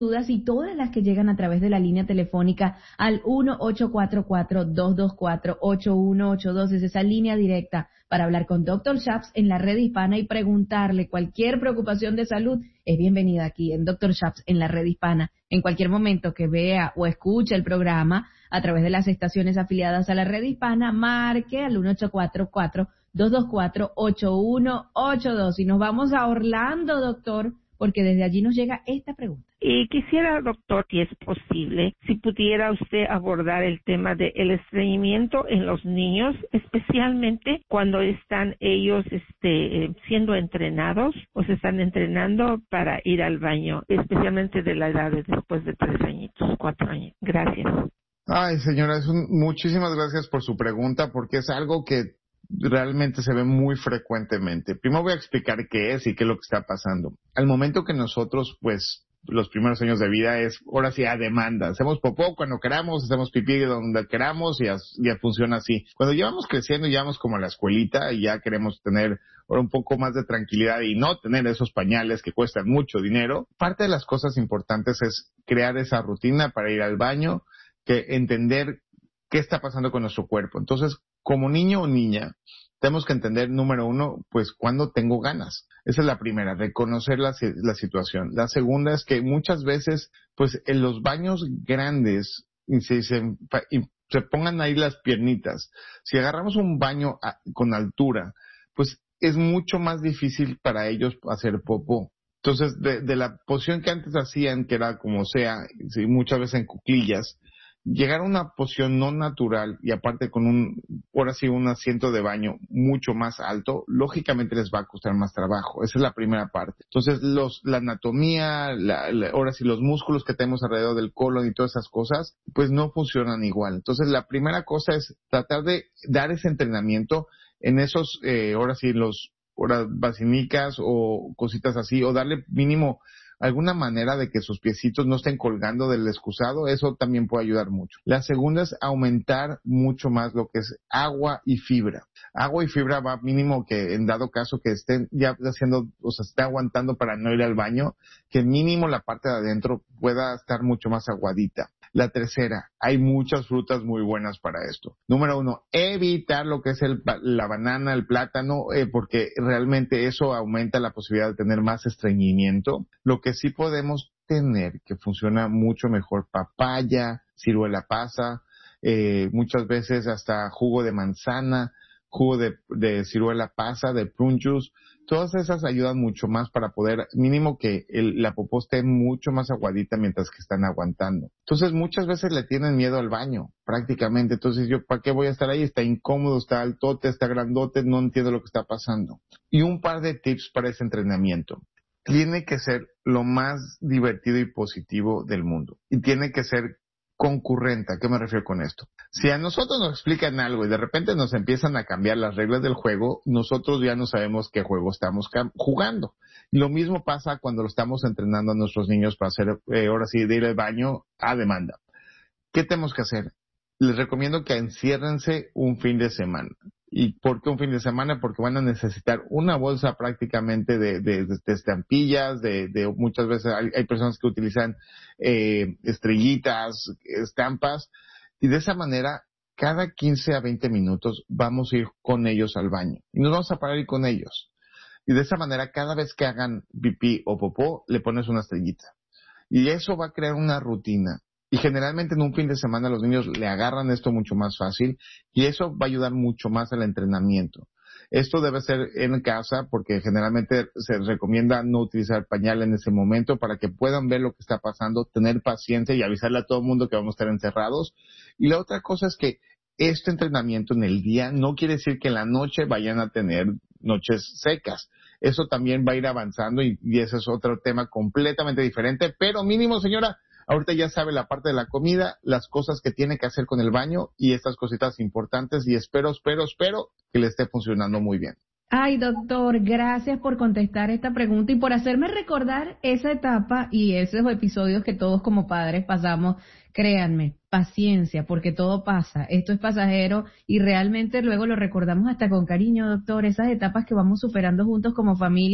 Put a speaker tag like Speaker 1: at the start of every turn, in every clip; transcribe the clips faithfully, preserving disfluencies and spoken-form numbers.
Speaker 1: dudas y todas las que llegan a través de la línea telefónica al uno ocho cuatro cuatro, dos dos cuatro, ocho uno ocho dos, es esa línea directa para hablar con doctor Shaps en la red hispana y preguntarle cualquier preocupación de salud. Es bienvenida aquí en doctor Shaps en la red hispana. En cualquier momento que vea o escuche el programa a través de las estaciones afiliadas a la red hispana, marque al uno ocho cuatro cuatro, dos dos cuatro, ocho uno ocho dos. Y nos vamos a Orlando, doctor, porque desde allí nos llega esta pregunta.
Speaker 2: Y quisiera, doctor, si es posible, si pudiera usted abordar el tema del estreñimiento en los niños, especialmente cuando están ellos este, siendo entrenados o se están entrenando para ir al baño, especialmente de la edad de después de tres añitos, cuatro años. Gracias.
Speaker 3: Ay, señora, es un, muchísimas gracias por su pregunta, porque es algo que realmente se ve muy frecuentemente. Primero voy a explicar qué es y qué es lo que está pasando. Al momento que nosotros, pues, los primeros años de vida es, ahora sí, a demanda. Hacemos popó cuando queramos, hacemos pipí donde queramos y ya, ya funciona así. Cuando llevamos creciendo, llevamos como a la escuelita y ya queremos tener ahora un poco más de tranquilidad y no tener esos pañales que cuestan mucho dinero. Parte de las cosas importantes es crear esa rutina para ir al baño, que entender qué está pasando con nuestro cuerpo. Entonces, como niño o niña, tenemos que entender, número uno, pues, cuándo tengo ganas. Esa es la primera, reconocer la, la situación. La segunda es que muchas veces, pues, en los baños grandes, y se, se, y se pongan ahí las piernitas. Si agarramos un baño a, con altura, pues, es mucho más difícil para ellos hacer popó. Entonces, de, de la posición que antes hacían, que era como sea, sí, muchas veces en cuclillas, llegar a una posición no natural y aparte con un, ahora sí, un asiento de baño mucho más alto, lógicamente les va a costar más trabajo. Esa es la primera parte. Entonces, los, la anatomía, la, la, ahora sí, los músculos que tenemos alrededor del colon y todas esas cosas, pues no funcionan igual. Entonces, la primera cosa es tratar de dar ese entrenamiento en esos, eh, ahora sí, los, ahora, basinicas o cositas así, o darle mínimo alguna manera de que sus piecitos no estén colgando del excusado. Eso también puede ayudar mucho. La segunda es aumentar mucho más lo que es agua y fibra. Agua y fibra va mínimo que en dado caso que estén ya haciendo, o sea, esté aguantando para no ir al baño, que mínimo la parte de adentro pueda estar mucho más aguadita. La tercera, hay muchas frutas muy buenas para esto. Número uno, evitar lo que es el, la banana, el plátano, eh, porque realmente eso aumenta la posibilidad de tener más estreñimiento. Lo que sí podemos tener, que funciona mucho mejor, papaya, ciruela pasa, eh, muchas veces hasta jugo de manzana, jugo de, de ciruela pasa, de prune juice. Todas esas ayudan mucho más para poder, mínimo que el, la popó esté mucho más aguadita mientras que están aguantando. Entonces, muchas veces le tienen miedo al baño, prácticamente. Entonces, yo, ¿para qué voy a estar ahí? Está incómodo, está altote, está grandote, no entiendo lo que está pasando. Y un par de tips para ese entrenamiento. Tiene que ser lo más divertido y positivo del mundo. Y tiene que ser concurrente. ¿A qué me refiero con esto? Si a nosotros nos explican algo y de repente nos empiezan a cambiar las reglas del juego, nosotros ya no sabemos qué juego estamos jugando. Lo mismo pasa cuando lo estamos entrenando a nuestros niños para hacer, eh, ahora sí, de ir al baño a demanda. ¿Qué tenemos que hacer? Les recomiendo que enciérrense un fin de semana. ¿Y por qué un fin de semana? Porque van a necesitar una bolsa prácticamente de, de, de estampillas, de, de muchas veces hay, hay personas que utilizan eh, estrellitas, estampas, y de esa manera cada quince a veinte minutos vamos a ir con ellos al baño y nos vamos a parar ir con ellos. Y de esa manera cada vez que hagan pipí o popó le pones una estrellita. Y eso va a crear una rutina. Y generalmente en un fin de semana los niños le agarran esto mucho más fácil y eso va a ayudar mucho más al entrenamiento. Esto debe ser en casa porque generalmente se recomienda no utilizar pañal en ese momento para que puedan ver lo que está pasando, tener paciencia y avisarle a todo el mundo que vamos a estar encerrados. Y la otra cosa es que este entrenamiento en el día no quiere decir que en la noche vayan a tener noches secas. Eso también va a ir avanzando y, y ese es otro tema completamente diferente, pero mínimo, señora, ahorita ya sabe la parte de la comida, las cosas que tiene que hacer con el baño y estas cositas importantes y espero, espero, espero que le esté funcionando muy bien.
Speaker 1: Ay, doctor, gracias por contestar esta pregunta y por hacerme recordar esa etapa y esos episodios que todos como padres pasamos. Créanme, paciencia, porque todo pasa. Esto es pasajero y realmente luego lo recordamos hasta con cariño, doctor. Esas etapas que vamos superando juntos como familia,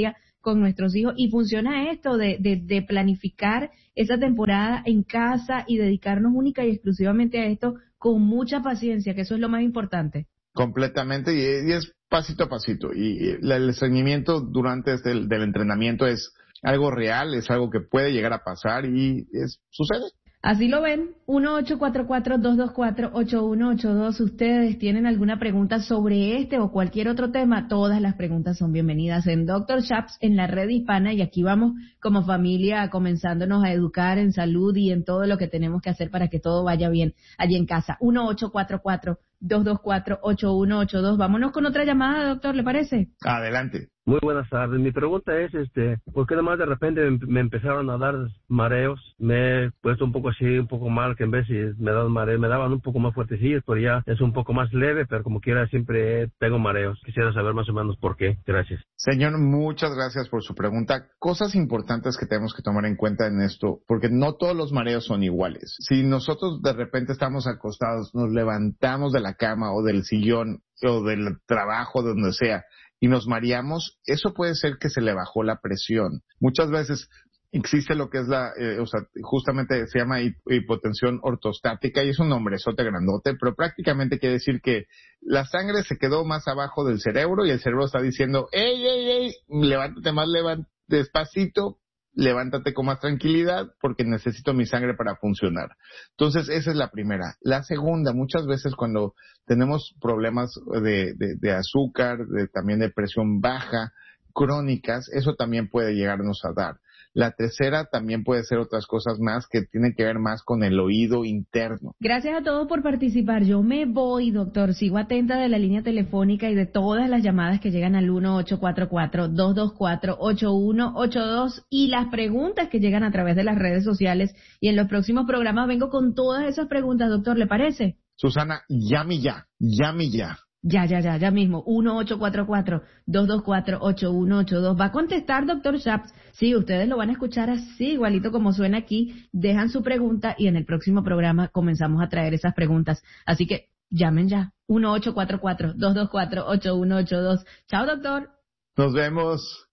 Speaker 1: con nuestros hijos y funciona esto de, de, de planificar esa temporada en casa y dedicarnos única y exclusivamente a esto con mucha paciencia, que eso es lo más importante.
Speaker 3: Completamente, y, y es pasito a pasito. Y, y el estreñimiento durante este, el, del entrenamiento es algo real, es algo que puede llegar a pasar y es, sucede.
Speaker 1: Así lo ven, uno ocho cuatro cuatro, dos dos cuatro, ocho uno ocho dos. ¿Ustedes tienen alguna pregunta sobre este o cualquier otro tema? Todas las preguntas son bienvenidas en Doctor Shaps, en la red hispana, y aquí vamos como familia comenzándonos a educar en salud y en todo lo que tenemos que hacer para que todo vaya bien allí en casa. uno ocho cuatro cuatro, dos dos cuatro, ocho uno ocho dos. Vámonos con otra llamada, doctor, ¿le parece?
Speaker 3: Adelante.
Speaker 4: Muy buenas tardes. Mi pregunta es, este, ¿por qué además de repente me empezaron a dar mareos? Me he puesto un poco así, un poco mal, que en vez de me daban mareos, me daban un poco más fuertecillos, pero ya es un poco más leve, pero como quiera siempre tengo mareos. Quisiera saber más o menos por qué. Gracias.
Speaker 3: Señor, muchas gracias por su pregunta. Cosas importantes que tenemos que tomar en cuenta en esto, porque no todos los mareos son iguales. Si nosotros de repente estamos acostados, nos levantamos de la cama o del sillón o del trabajo, de donde sea, y nos mareamos, eso puede ser que se le bajó la presión. Muchas veces existe lo que es la, eh, o sea, justamente se llama hipotensión ortostática y es un nombrezote grandote, pero prácticamente quiere decir que la sangre se quedó más abajo del cerebro y el cerebro está diciendo, ¡ey, ey, ey! Levántate más levant- despacito, levántate con más tranquilidad porque necesito mi sangre para funcionar. Entonces, esa es la primera. La segunda, muchas veces cuando tenemos problemas de, de, de azúcar, de, también de presión baja, crónicas, eso también puede llegarnos a dar. La tercera también puede ser otras cosas más que tienen que ver más con el oído interno.
Speaker 1: Gracias a todos por participar. Yo me voy, doctor. Sigo atenta de la línea telefónica y de todas las llamadas que llegan al uno ocho cuatro cuatro, dos dos cuatro, ocho uno ocho dos y las preguntas que llegan a través de las redes sociales. Y en los próximos programas vengo con todas esas preguntas, doctor. ¿Le parece?
Speaker 3: Susana, llame ya, llame ya.
Speaker 1: Ya, ya, ya, ya mismo. uno ocho cuatro cuatro, dos dos cuatro, ocho uno ocho dos. ¿Va a contestar, doctor Shaps? Sí, ustedes lo van a escuchar así, igualito como suena aquí. Dejan su pregunta y en el próximo programa comenzamos a traer esas preguntas. Así que llamen ya. uno ocho cuatro cuatro, dos dos cuatro, ocho uno ocho dos. Chao, doctor.
Speaker 3: Nos vemos.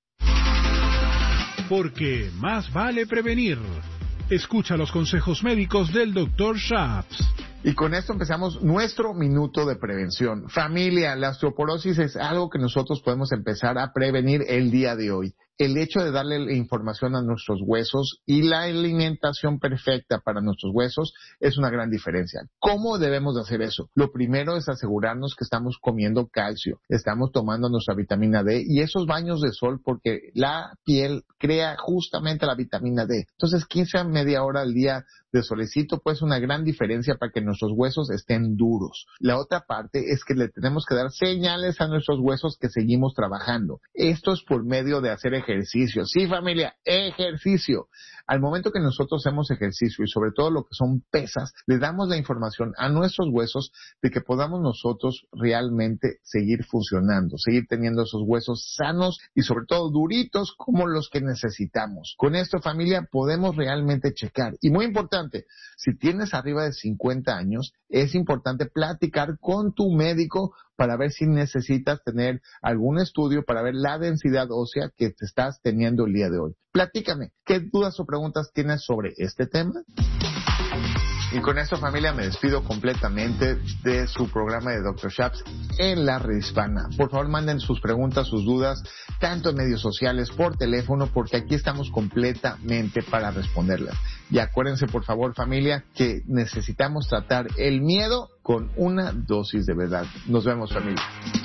Speaker 5: Porque más vale prevenir. Escucha los consejos médicos del doctor Shaps.
Speaker 3: Y con esto empezamos nuestro minuto de prevención. Familia, la osteoporosis es algo que nosotros podemos empezar a prevenir el día de hoy. El hecho de darle la información a nuestros huesos y la alimentación perfecta para nuestros huesos es una gran diferencia. ¿Cómo debemos de hacer eso? Lo primero es asegurarnos que estamos comiendo calcio, estamos tomando nuestra vitamina D y esos baños de sol porque la piel crea justamente la vitamina D. Entonces, quince a media hora al día de solecito pues una gran diferencia para que nuestros huesos estén duros. La otra parte es que le tenemos que dar señales a nuestros huesos que seguimos trabajando. Esto es por medio de hacer ejercicio. Sí, familia, ejercicio. Al momento que nosotros hacemos ejercicio y sobre todo lo que son pesas, le damos la información a nuestros huesos de que podamos nosotros realmente seguir funcionando, seguir teniendo esos huesos sanos y sobre todo duritos como los que necesitamos. Con esto, familia, podemos realmente checar. Y muy importante, si tienes arriba de cincuenta años, es importante platicar con tu médico para ver si necesitas tener algún estudio para ver la densidad ósea que te estás teniendo el día de hoy. Platícame, ¿qué dudas o preguntas tienes sobre este tema? Y con esto, familia, me despido completamente de su programa de doctor Shaps en la red hispana. Por favor, manden sus preguntas, sus dudas, tanto en medios sociales, por teléfono, porque aquí estamos completamente para responderlas. Y acuérdense, por favor, familia, que necesitamos tratar el miedo con una dosis de verdad. Nos vemos, familia.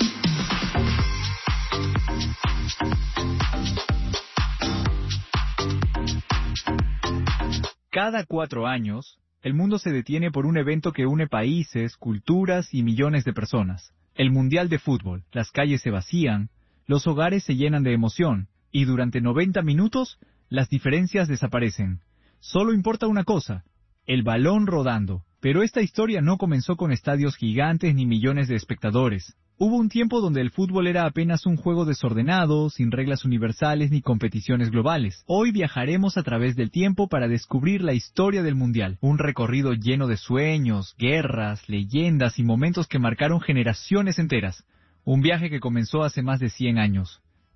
Speaker 6: Cada cuatro años, el mundo se detiene por un evento que une países, culturas y millones de personas. El Mundial de Fútbol. Las calles se vacían, los hogares se llenan de emoción, y durante noventa minutos, las diferencias desaparecen. Solo importa una cosa, el balón rodando. Pero esta historia no comenzó con estadios gigantes ni millones de espectadores. Hubo un tiempo donde el fútbol era apenas un juego desordenado, sin reglas universales ni competiciones globales. Hoy viajaremos a través del tiempo para descubrir la historia del Mundial. Un recorrido lleno de sueños, guerras, leyendas y momentos que marcaron generaciones enteras. Un viaje que comenzó hace más de cien años.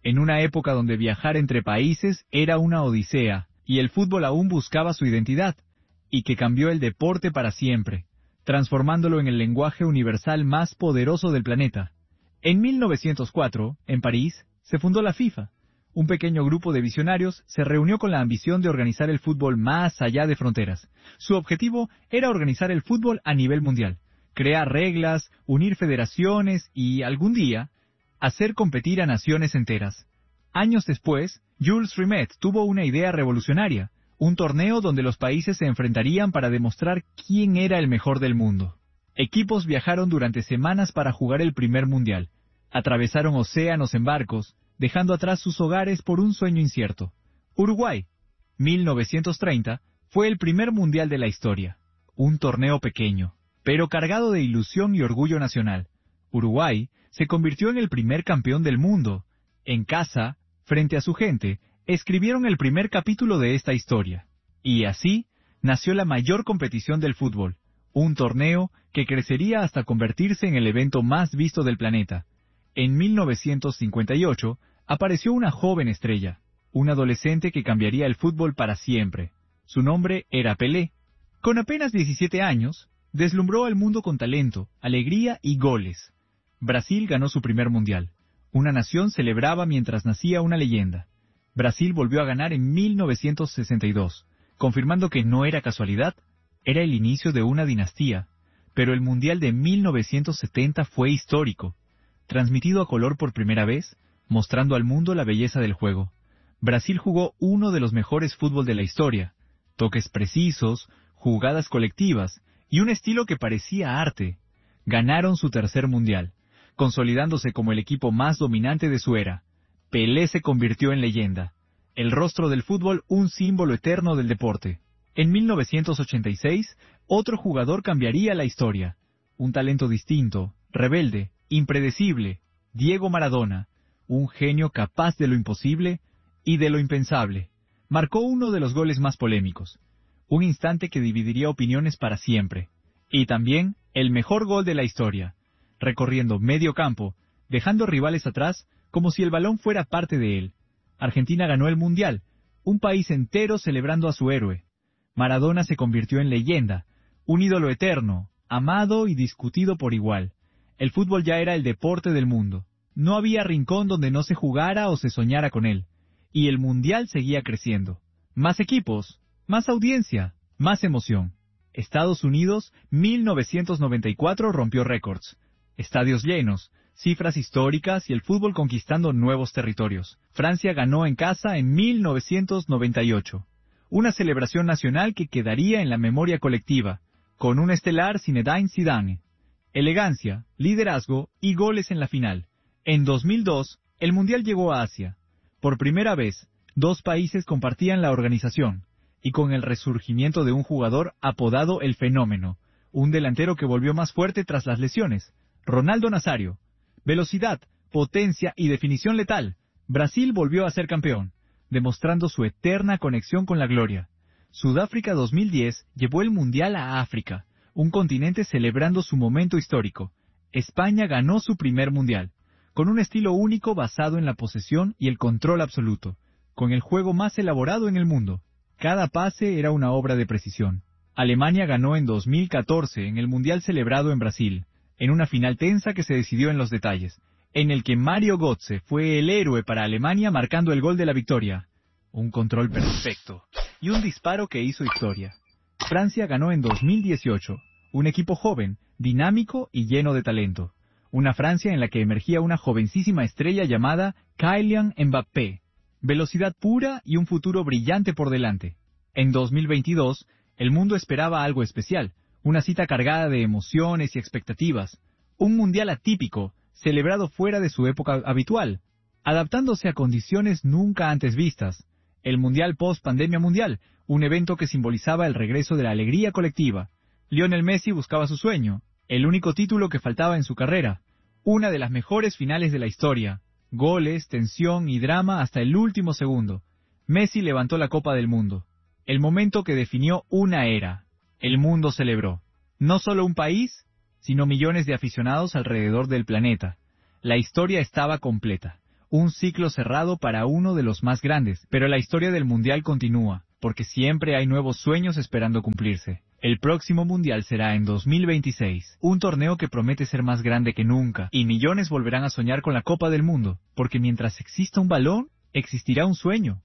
Speaker 6: en una época donde viajar entre países era una odisea y el fútbol aún buscaba su identidad, y que cambió el deporte para siempre, transformándolo en el lenguaje universal más poderoso del planeta. En mil novecientos cuatro, en París, se fundó la FIFA. Un pequeño grupo de visionarios se reunió con la ambición de organizar el fútbol más allá de fronteras. Su objetivo era organizar el fútbol a nivel mundial, crear reglas, unir federaciones y, algún día, hacer competir a naciones enteras. Años después, Jules Rimet tuvo una idea revolucionaria, un torneo donde los países se enfrentarían para demostrar quién era el mejor del mundo. Equipos viajaron durante semanas para jugar el primer mundial. Atravesaron océanos en barcos, dejando atrás sus hogares por un sueño incierto. Uruguay, mil novecientos treinta, fue el primer mundial de la historia. Un torneo pequeño, pero cargado de ilusión y orgullo nacional. Uruguay se convirtió en el primer campeón del mundo. En casa, frente a su gente, escribieron el primer capítulo de esta historia. Y así nació la mayor competición del fútbol, un torneo que crecería hasta convertirse en el evento más visto del planeta. En mil novecientos cincuenta y ocho apareció una joven estrella, un adolescente que cambiaría el fútbol para siempre. Su nombre era Pelé. Con apenas diecisiete años, deslumbró al mundo con talento, alegría y goles. Brasil ganó su primer mundial. Una nación celebraba mientras nacía una leyenda. Brasil volvió a ganar en mil novecientos sesenta y dos, confirmando que no era casualidad, era el inicio de una dinastía. Pero el Mundial de mil novecientos setenta fue histórico, transmitido a color por primera vez, mostrando al mundo la belleza del juego. Brasil jugó uno de los mejores fútbol de la historia, toques precisos, jugadas colectivas y un estilo que parecía arte. Ganaron su tercer Mundial, consolidándose como el equipo más dominante de su era. Pelé se convirtió en leyenda, el rostro del fútbol, un símbolo eterno del deporte. En mil novecientos ochenta y seis, otro jugador cambiaría la historia. Un talento distinto, rebelde, impredecible, Diego Maradona, un genio capaz de lo imposible y de lo impensable. Marcó uno de los goles más polémicos, un instante que dividiría opiniones para siempre. Y también el mejor gol de la historia, recorriendo medio campo, dejando rivales atrás como si el balón fuera parte de él. Argentina ganó el Mundial, un país entero celebrando a su héroe. Maradona se convirtió en leyenda, un ídolo eterno, amado y discutido por igual. El fútbol ya era el deporte del mundo. No había rincón donde no se jugara o se soñara con él. Y el Mundial seguía creciendo. Más equipos, más audiencia, más emoción. Estados Unidos, mil novecientos noventa y cuatro rompió récords. Estadios llenos, cifras históricas y el fútbol conquistando nuevos territorios. Francia ganó en casa en mil novecientos noventa y ocho. Una celebración nacional que quedaría en la memoria colectiva, con un estelar Zinedine Zidane. Elegancia, liderazgo y goles en la final. En dos mil dos, el Mundial llegó a Asia. Por primera vez, dos países compartían la organización, y con el resurgimiento de un jugador apodado El Fenómeno, un delantero que volvió más fuerte tras las lesiones, Ronaldo Nazario. Velocidad, potencia y definición letal. Brasil volvió a ser campeón, demostrando su eterna conexión con la gloria. Sudáfrica dos mil diez llevó el Mundial a África, un continente celebrando su momento histórico. España ganó su primer Mundial, con un estilo único basado en la posesión y el control absoluto, con el juego más elaborado en el mundo. Cada pase era una obra de precisión. Alemania ganó en dos mil catorce en el Mundial celebrado en Brasil, en una final tensa que se decidió en los detalles, en el que Mario Götze fue el héroe para Alemania marcando el gol de la victoria. Un control perfecto y un disparo que hizo historia. Francia ganó en dos mil dieciocho, un equipo joven, dinámico y lleno de talento. Una Francia en la que emergía una jovencísima estrella llamada Kylian Mbappé. Velocidad pura y un futuro brillante por delante. En dos mil veintidós, el mundo esperaba algo especial, una cita cargada de emociones y expectativas. Un mundial atípico, celebrado fuera de su época habitual, adaptándose a condiciones nunca antes vistas. El mundial post-pandemia mundial, un evento que simbolizaba el regreso de la alegría colectiva. Lionel Messi buscaba su sueño, el único título que faltaba en su carrera. Una de las mejores finales de la historia. Goles, tensión y drama hasta el último segundo. Messi levantó la Copa del Mundo. El momento que definió una era. El mundo celebró. No solo un país, sino millones de aficionados alrededor del planeta. La historia estaba completa. Un ciclo cerrado para uno de los más grandes, pero la historia del Mundial continúa, porque siempre hay nuevos sueños esperando cumplirse. El próximo Mundial será en dos mil veintiséis, un torneo que promete ser más grande que nunca, y millones volverán a soñar con la Copa del Mundo, porque mientras exista un balón, existirá un sueño.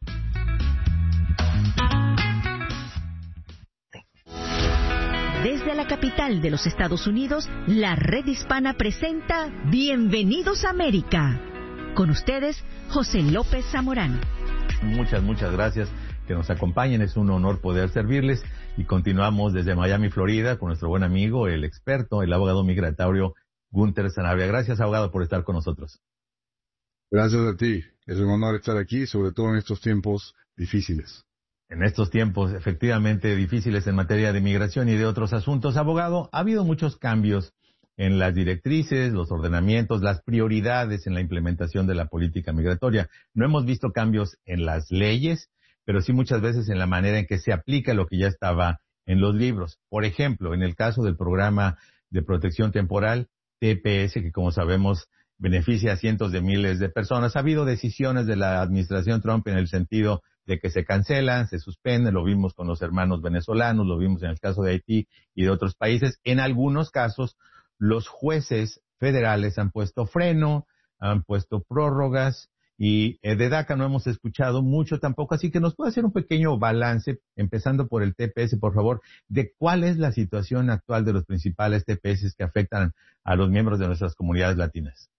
Speaker 7: Desde la capital de los Estados Unidos, la Red Hispana presenta Bienvenidos a América. Con ustedes, José López Zamorano.
Speaker 8: Muchas, muchas gracias que nos acompañen. Es un honor poder servirles. Y continuamos desde Miami, Florida, con nuestro buen amigo, el experto, el abogado migratorio Gunther Sanabria. Gracias, abogado, por estar con nosotros.
Speaker 9: Gracias a ti. Es un honor estar aquí, sobre todo en estos tiempos difíciles.
Speaker 8: En estos tiempos efectivamente difíciles en materia de migración y de otros asuntos, abogado, ha habido muchos cambios en las directrices, los ordenamientos, las prioridades en la implementación de la política migratoria. No hemos visto cambios en las leyes, pero sí muchas veces en la manera en que se aplica lo que ya estaba en los libros. Por ejemplo, en el caso del programa de protección temporal, T P S, que como sabemos beneficia a cientos de miles de personas, ha habido decisiones de la administración Trump en el sentido de que se cancelan, se suspenden, lo vimos con los hermanos venezolanos, lo vimos en el caso de Haití y de otros países. En algunos casos, los jueces federales han puesto freno, han puesto prórrogas, y eh, de DACA no hemos escuchado mucho tampoco, así que nos puede hacer un pequeño balance, empezando por el T P S, por favor, de cuál es la situación actual de los principales T P S que afectan a los miembros de nuestras comunidades latinas.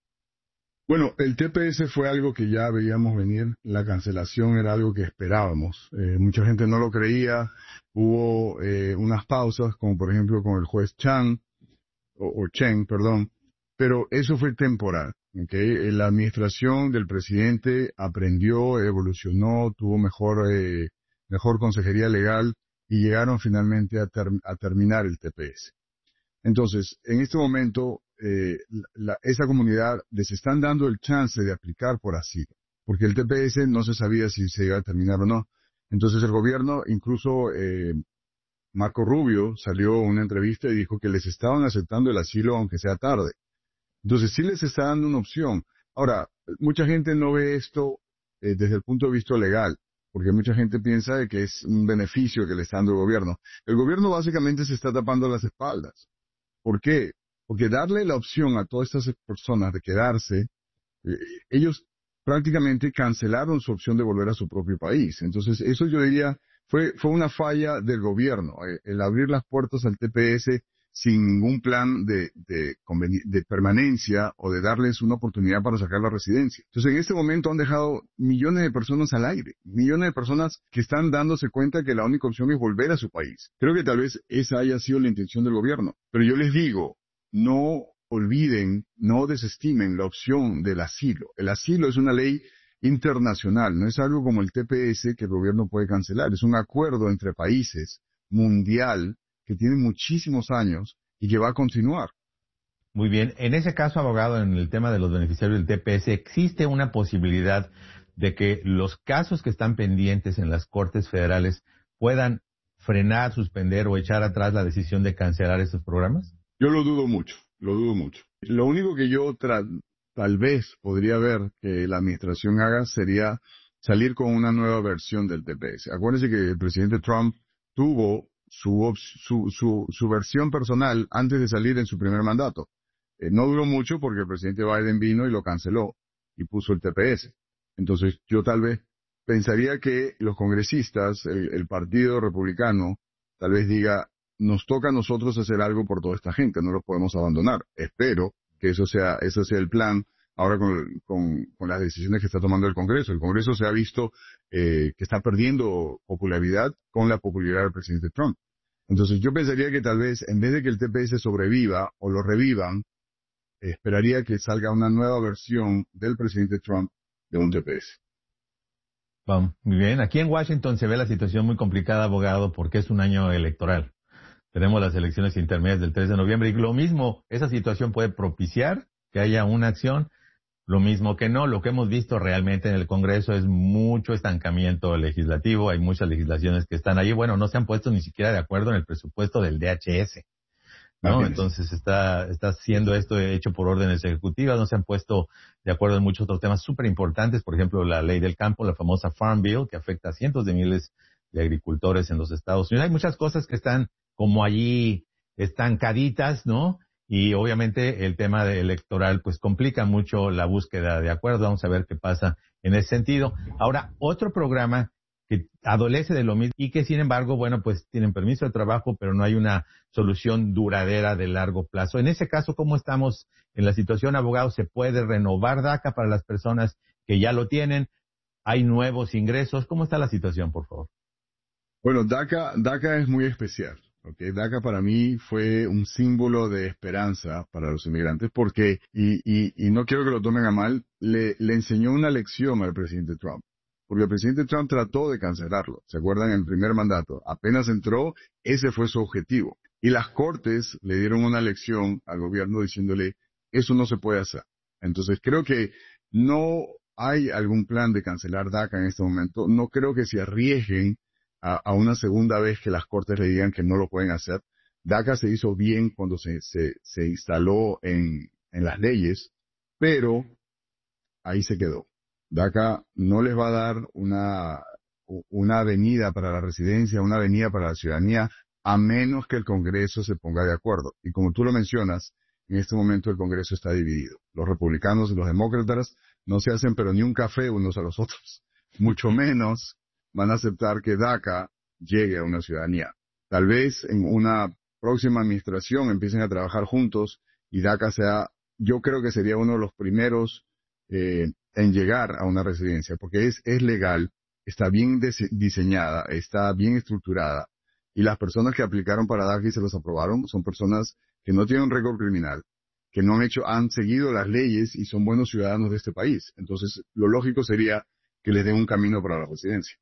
Speaker 9: Bueno, el T P S fue algo que ya veíamos venir, la cancelación era algo que esperábamos. Eh, mucha gente no lo creía, hubo eh, unas pausas, como por ejemplo con el juez Chan, o, o Chen, perdón, pero eso fue temporal. ¿Okay? La administración del presidente aprendió, evolucionó, tuvo mejor, eh, mejor consejería legal y llegaron finalmente a, ter- a terminar el T P S. Entonces, en este momento, eh, la, esa comunidad les están dando el chance de aplicar por asilo, porque el T P S no se sabía si se iba a terminar o no. Entonces el gobierno, incluso eh, Marco Rubio, salió a una entrevista y dijo que les estaban aceptando el asilo aunque sea tarde. Entonces sí les está dando una opción. Ahora, mucha gente no ve esto eh, desde el punto de vista legal, porque mucha gente piensa de que es un beneficio que le está dando el gobierno. El gobierno básicamente se está tapando las espaldas. ¿Por qué? Porque darle la opción a todas estas personas de quedarse, eh, ellos prácticamente cancelaron su opción de volver a su propio país. Entonces, eso yo diría fue fue una falla del gobierno, eh, el abrir las puertas al T P S sin ningún plan de, de, de permanencia o de darles una oportunidad para sacar la residencia. Entonces, en este momento han dejado millones de personas al aire, millones de personas que están dándose cuenta que la única opción es volver a su país. Creo que tal vez esa haya sido la intención del gobierno. Pero yo les digo, no olviden, no desestimen la opción del asilo. El asilo es una ley internacional, no es algo como el T P S que el gobierno puede cancelar. Es un acuerdo entre países, mundial, que tiene muchísimos años y que va a continuar.
Speaker 8: Muy bien. En ese caso, abogado, en el tema de los beneficiarios del T P S, ¿existe una posibilidad de que los casos que están pendientes en las Cortes Federales puedan frenar, suspender o echar atrás la decisión de cancelar estos programas?
Speaker 9: Yo lo dudo mucho, lo dudo mucho. Lo único que yo tra- tal vez podría ver que la administración haga sería salir con una nueva versión del T P S. Acuérdense que el presidente Trump tuvo Su, su, su, su versión personal antes de salir en su primer mandato. Eh, no duró mucho porque el presidente Biden vino y lo canceló y puso el T P S. Entonces yo tal vez pensaría que los congresistas, el, el partido republicano, tal vez diga, nos toca a nosotros hacer algo por toda esta gente, no los podemos abandonar. Espero que eso sea, eso sea el plan ahora con, con, con las decisiones que está tomando el Congreso. El Congreso se ha visto eh, que está perdiendo popularidad con la popularidad del presidente Trump. Entonces yo pensaría que tal vez, en vez de que el T P S sobreviva o lo revivan, eh, esperaría que salga una nueva versión del presidente Trump de un T P S.
Speaker 8: Bueno, muy bien. Aquí en Washington se ve la situación muy complicada, abogado, porque es un año electoral. Tenemos las elecciones intermedias del tres de noviembre y lo mismo, esa situación puede propiciar que haya una acción. Lo mismo que no, lo que hemos visto realmente en el Congreso es mucho estancamiento legislativo, hay muchas legislaciones que están ahí, bueno, no se han puesto ni siquiera de acuerdo en el presupuesto del D H S. ¿no?
Speaker 9: Así es.
Speaker 8: Entonces está, está siendo esto hecho por órdenes ejecutivas, no se han puesto de acuerdo en muchos otros temas súper importantes, por ejemplo, la ley del campo, la famosa Farm Bill, que afecta a cientos de miles de agricultores en los Estados Unidos. Hay muchas cosas que están como allí estancaditas, ¿no? Y obviamente el tema de electoral pues complica mucho la búsqueda de acuerdos. Vamos a ver qué pasa en ese sentido. Ahora, otro programa que adolece de lo mismo y que sin embargo, bueno, pues tienen permiso de trabajo, pero no hay una solución duradera de largo plazo. En ese caso, ¿cómo estamos en la situación, abogado? ¿Se puede renovar DACA para las personas que ya lo tienen? ¿Hay nuevos ingresos? ¿Cómo está la situación, por favor?
Speaker 9: Bueno, DACA, DACA es muy especial. Okay, DACA para mí fue un símbolo de esperanza para los inmigrantes porque, y, y, y no quiero que lo tomen a mal, le, le enseñó una lección al presidente Trump. Porque el presidente Trump trató de cancelarlo. ¿Se acuerdan? En el primer mandato. Apenas entró, ese fue su objetivo. Y las cortes le dieron una lección al gobierno diciéndole, eso no se puede hacer. Entonces creo que no hay algún plan de cancelar DACA en este momento. No creo que se arriesguen a, a una segunda vez que las cortes le digan que no lo pueden hacer. DACA se hizo bien cuando se, se, se instaló en, en las leyes, pero ahí se quedó. DACA no les va a dar una, una avenida para la residencia, una avenida para la ciudadanía, a menos que el Congreso se ponga de acuerdo. Y como tú lo mencionas, en este momento el Congreso está dividido. Los republicanos y los demócratas no se hacen pero ni un café unos a los otros. Mucho menos van a aceptar que DACA llegue a una ciudadanía. Tal vez en una próxima administración empiecen a trabajar juntos y DACA sea, yo creo que sería uno de los primeros eh, en llegar a una residencia, porque es, es legal, está bien diseñada, está bien estructurada, y las personas que aplicaron para DACA y se los aprobaron son personas que no tienen un récord criminal, que no han hecho, han seguido las leyes y son buenos ciudadanos de este país. Entonces, lo lógico sería que les den un camino para la residencia.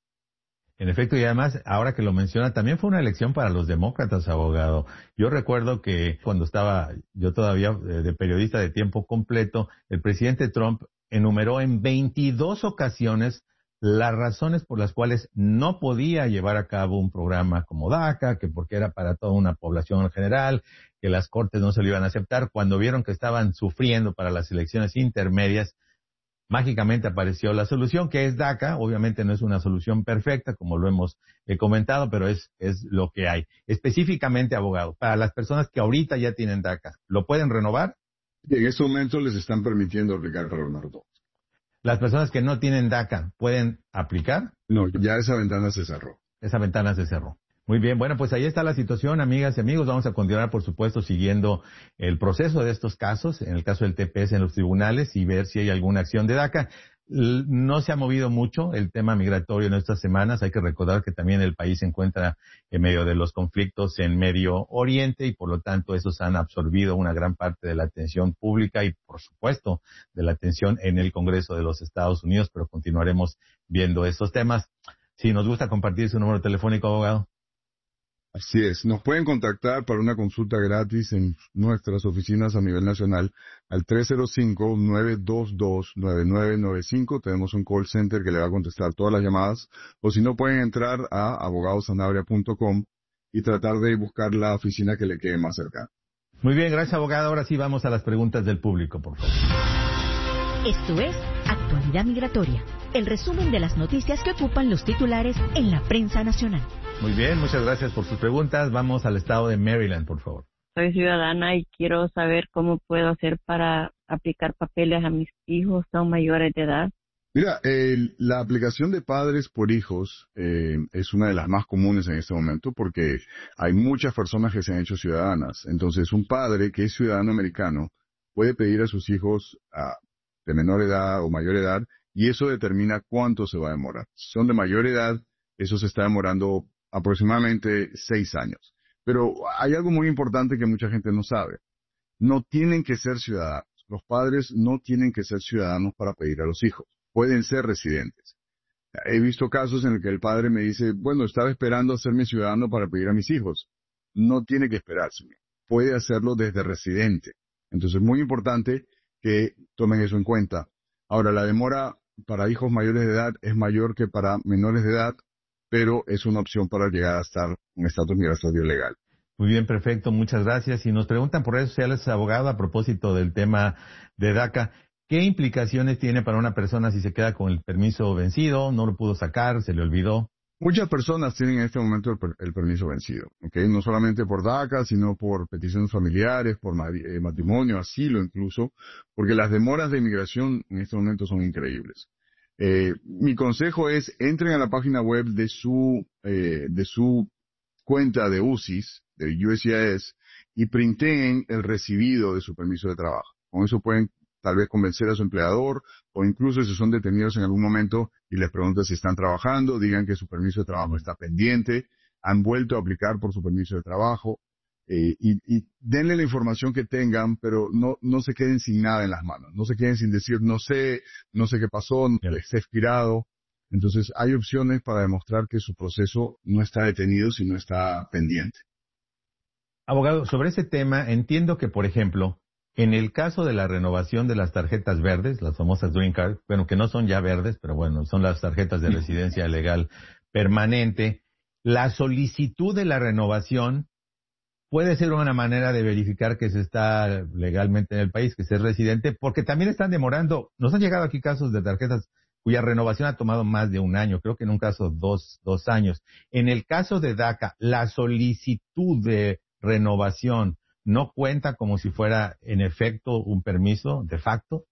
Speaker 8: En efecto, y además, ahora que lo menciona, también fue una elección para los demócratas, abogado. Yo recuerdo que cuando estaba yo todavía de periodista de tiempo completo, el presidente Trump enumeró en veintidós ocasiones las razones por las cuales no podía llevar a cabo un programa como DACA, que porque era para toda una población en general, que las cortes no se lo iban a aceptar. Cuando vieron que estaban sufriendo para las elecciones intermedias, mágicamente apareció la solución, que es DACA. Obviamente no es una solución perfecta, como lo hemos eh, comentado, pero es, es lo que hay. Específicamente, abogado, para las personas que ahorita ya tienen DACA, ¿lo pueden renovar?
Speaker 9: Y en este momento les están permitiendo aplicar para renovar todo.
Speaker 8: ¿Las personas que no tienen DACA pueden aplicar?
Speaker 9: No, ya esa ventana se cerró.
Speaker 8: Esa ventana se cerró. Muy bien, bueno, pues ahí está la situación, amigas y amigos. Vamos a continuar, por supuesto, siguiendo el proceso de estos casos, en el caso del T P S en los tribunales, y ver si hay alguna acción de DACA. No se ha movido mucho el tema migratorio en estas semanas. Hay que recordar que también el país se encuentra en medio de los conflictos en Medio Oriente, y por lo tanto esos han absorbido una gran parte de la atención pública y, por supuesto, de la atención en el Congreso de los Estados Unidos, pero continuaremos viendo estos temas. Si nos gusta compartir su número telefónico, abogado.
Speaker 9: Así es, nos pueden contactar para una consulta gratis en nuestras oficinas a nivel nacional al tres cero cinco, nueve dos dos, nueve nueve nueve cinco. Tenemos un call center que le va a contestar todas las llamadas, o si no pueden entrar a abogado sanabria punto com y tratar de buscar la oficina que le quede más cercana.
Speaker 8: Muy bien, gracias, abogado. Ahora sí vamos a las preguntas del público, por favor.
Speaker 7: Esto es Actualidad Migratoria, el resumen de las noticias que ocupan los titulares en la prensa nacional.
Speaker 8: Muy bien, muchas gracias por sus preguntas. Vamos al estado de Maryland, por favor.
Speaker 10: Soy ciudadana y quiero saber cómo puedo hacer para aplicar papeles a mis hijos, son mayores de edad.
Speaker 9: Mira, eh, la aplicación de padres por hijos eh, es una de las más comunes en este momento porque hay muchas personas que se han hecho ciudadanas. Entonces, un padre que es ciudadano americano puede pedir a sus hijos a, de menor edad o mayor edad, y eso determina cuánto se va a demorar. Si son de mayor edad, eso se está demorando aproximadamente seis años. Pero hay algo muy importante que mucha gente no sabe. No tienen que ser ciudadanos. Los padres no tienen que ser ciudadanos para pedir a los hijos. Pueden ser residentes. He visto casos en el que el padre me dice, bueno, estaba esperando hacerme ciudadano para pedir a mis hijos. No tiene que esperarse. Puede hacerlo desde residente. Entonces es muy importante que tomen eso en cuenta. Ahora, la demora para hijos mayores de edad es mayor que para menores de edad, pero es una opción para llegar a estar en estatus migratorio legal.
Speaker 8: Muy bien, perfecto, muchas gracias. Y nos preguntan por redes sociales, abogado, a propósito del tema de DACA, ¿qué implicaciones tiene para una persona si se queda con el permiso vencido, no lo pudo sacar, se le olvidó?
Speaker 9: Muchas personas tienen en este momento el, per- el permiso vencido, ¿ok? No solamente por DACA, sino por peticiones familiares, por ma- eh, matrimonio, asilo incluso, porque las demoras de inmigración en este momento son increíbles. Eh, mi consejo es, entren a la página web de su, eh, de su cuenta de U C I S, de U S C I S, y printen el recibido de su permiso de trabajo. Con eso pueden tal vez convencer a su empleador, o incluso si son detenidos en algún momento y les preguntan si están trabajando, digan que su permiso de trabajo está pendiente, han vuelto a aplicar por su permiso de trabajo, eh, y, y denle la información que tengan, pero no, no se queden sin nada en las manos, no se queden sin decir, no sé, no sé qué pasó, está expirado. Entonces hay opciones para demostrar que su proceso no está detenido, sino está pendiente.
Speaker 8: Abogado, sobre ese tema, entiendo que, por ejemplo, en el caso de la renovación de las tarjetas verdes, las famosas Green Card, bueno, que no son ya verdes, pero bueno, son las tarjetas de residencia legal permanente, la solicitud de la renovación puede ser una manera de verificar que se está legalmente en el país, que se es residente, porque también están demorando. Nos han llegado aquí casos de tarjetas cuya renovación ha tomado más de un año, creo que en un caso dos, dos años. En el caso de DACA, la solicitud de renovación no cuenta como si fuera en efecto un permiso de facto.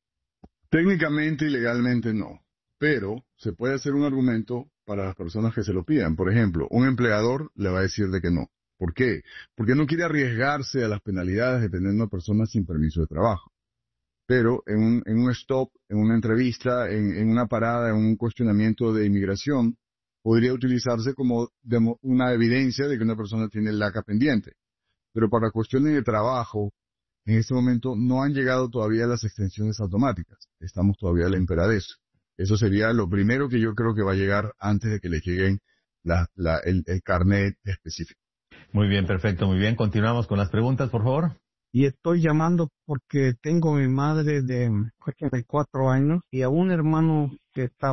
Speaker 9: Técnicamente y legalmente no, pero se puede hacer un argumento para las personas que se lo pidan. Por ejemplo, un empleador le va a decir de que no. ¿Por qué? Porque no quiere arriesgarse a las penalidades de tener una persona sin permiso de trabajo. Pero en un, en un stop, en una entrevista, en, en una parada, en un cuestionamiento de inmigración, podría utilizarse como demo, una evidencia de que una persona tiene el DACA pendiente. Pero para cuestiones de trabajo, en este momento no han llegado todavía las extensiones automáticas. Estamos todavía a la espera de eso. Eso sería lo primero que yo creo que va a llegar antes de que le lleguen la, la, el, el carnet específico.
Speaker 8: Muy bien, perfecto, muy bien. Continuamos con las preguntas, por favor.
Speaker 11: Y estoy llamando porque tengo a mi madre de ochenta y cuatro años y a un hermano que está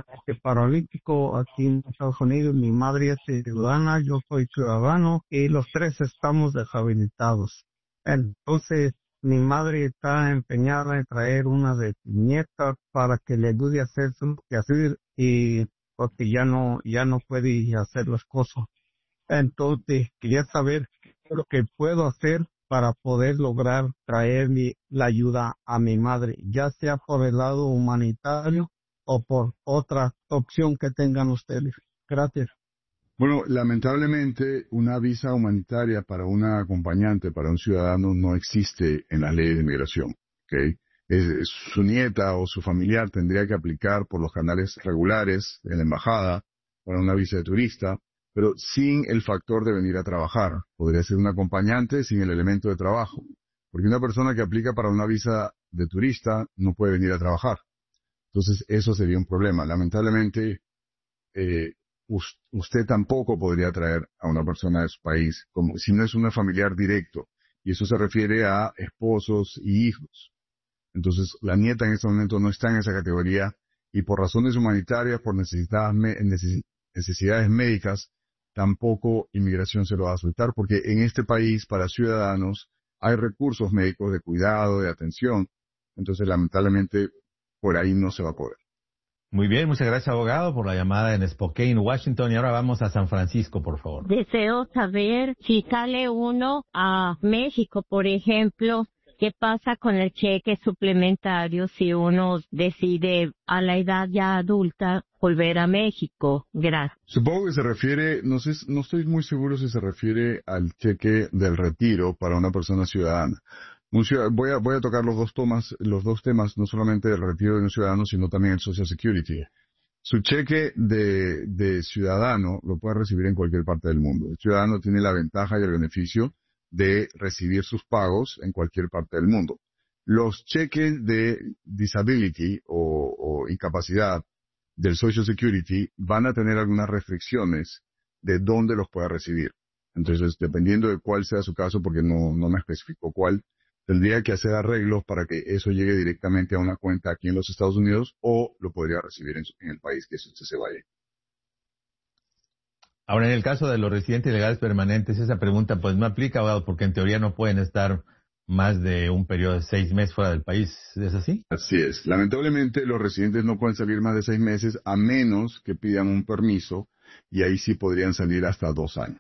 Speaker 11: paralítico aquí en Estados Unidos. Mi madre es ciudadana, yo soy ciudadano y los tres estamos deshabilitados. Entonces, mi madre está empeñada en traer una de sus nietas para que le ayude a hacer su quehacer y porque ya no, ya no puede hacer las cosas. Entonces, quería saber lo que puedo hacer para poder lograr traer mi, la ayuda a mi madre, ya sea por el lado humanitario o por otra opción que tengan ustedes. Gracias.
Speaker 9: Bueno, lamentablemente una visa humanitaria para una acompañante, para un ciudadano, no existe en las leyes de inmigración. ¿Okay? Es, su nieta o su familiar tendría que aplicar por los canales regulares de la embajada para una visa de turista, pero sin el factor de venir a trabajar. Podría ser un acompañante sin el elemento de trabajo, porque una persona que aplica para una visa de turista no puede venir a trabajar. Entonces, eso sería un problema. Lamentablemente, eh, usted tampoco podría traer a una persona de su país, como si no es un familiar directo, y eso se refiere a esposos y hijos. Entonces, la nieta en este momento no está en esa categoría, y por razones humanitarias, por necesidades, necesidades médicas, tampoco inmigración se lo va a aceptar, porque en este país, para ciudadanos, hay recursos médicos de cuidado, de atención. Entonces, lamentablemente, por ahí no se va a poder.
Speaker 8: Muy bien, muchas gracias, abogado, por la llamada en Spokane, Washington. Y ahora vamos a San Francisco, por favor.
Speaker 12: Deseo saber si sale uno a México, por ejemplo, ¿qué pasa con el cheque suplementario si uno decide a la edad ya adulta volver a México? Gracias.
Speaker 9: Supongo que se refiere, no sé, no estoy muy seguro si se refiere al cheque del retiro para una persona ciudadana. Un ciudad, voy a, voy a tocar los dos temas, los dos temas, no solamente el retiro de un ciudadano, sino también el Social Security. Su cheque de, de ciudadano lo puede recibir en cualquier parte del mundo. El ciudadano tiene la ventaja y el beneficio de recibir sus pagos en cualquier parte del mundo. Los cheques de disability o, o incapacidad del Social Security van a tener algunas restricciones de dónde los pueda recibir. Entonces, dependiendo de cuál sea su caso, porque no, no me especificó cuál, tendría que hacer arreglos para que eso llegue directamente a una cuenta aquí en los Estados Unidos o lo podría recibir en, su, en el país que usted se vaya.
Speaker 8: Ahora, en el caso de los residentes ilegales permanentes, esa pregunta pues no aplica, abogado, porque en teoría no pueden estar más de un periodo de seis meses fuera del país. ¿Es así?
Speaker 9: Así es. Lamentablemente, los residentes no pueden salir más de seis meses a menos que pidan un permiso, y ahí sí podrían salir hasta dos años.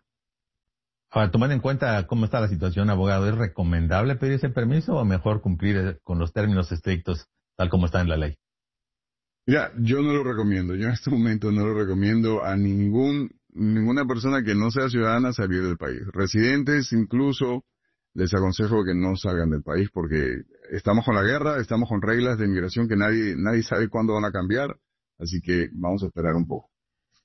Speaker 8: Ahora, tomando en cuenta cómo está la situación, abogado, ¿es recomendable pedir ese permiso o mejor cumplir con los términos estrictos tal como está en la ley?
Speaker 9: Mira, yo no lo recomiendo. Yo en este momento no lo recomiendo a ningún ninguna persona que no sea ciudadana salir del país. Residentes incluso les aconsejo que no salgan del país porque estamos con la guerra, estamos con reglas de inmigración que nadie nadie sabe cuándo van a cambiar, así que vamos a esperar un poco.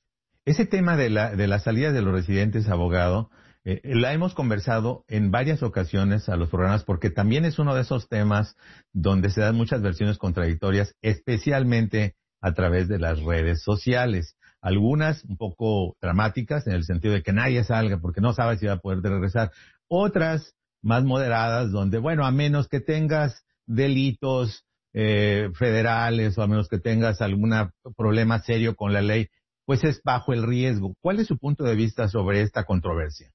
Speaker 8: Ese tema de la de la salida de los residentes, abogado, eh, la hemos conversado en varias ocasiones a los programas porque también es uno de esos temas donde se dan muchas versiones contradictorias, especialmente a través de las redes sociales. Algunas un poco dramáticas en el sentido de que nadie salga porque no sabe si va a poder regresar. Otras más moderadas donde, bueno, a menos que tengas delitos eh, federales o a menos que tengas algún problema serio con la ley, pues es bajo el riesgo. ¿Cuál es su punto de vista sobre esta controversia?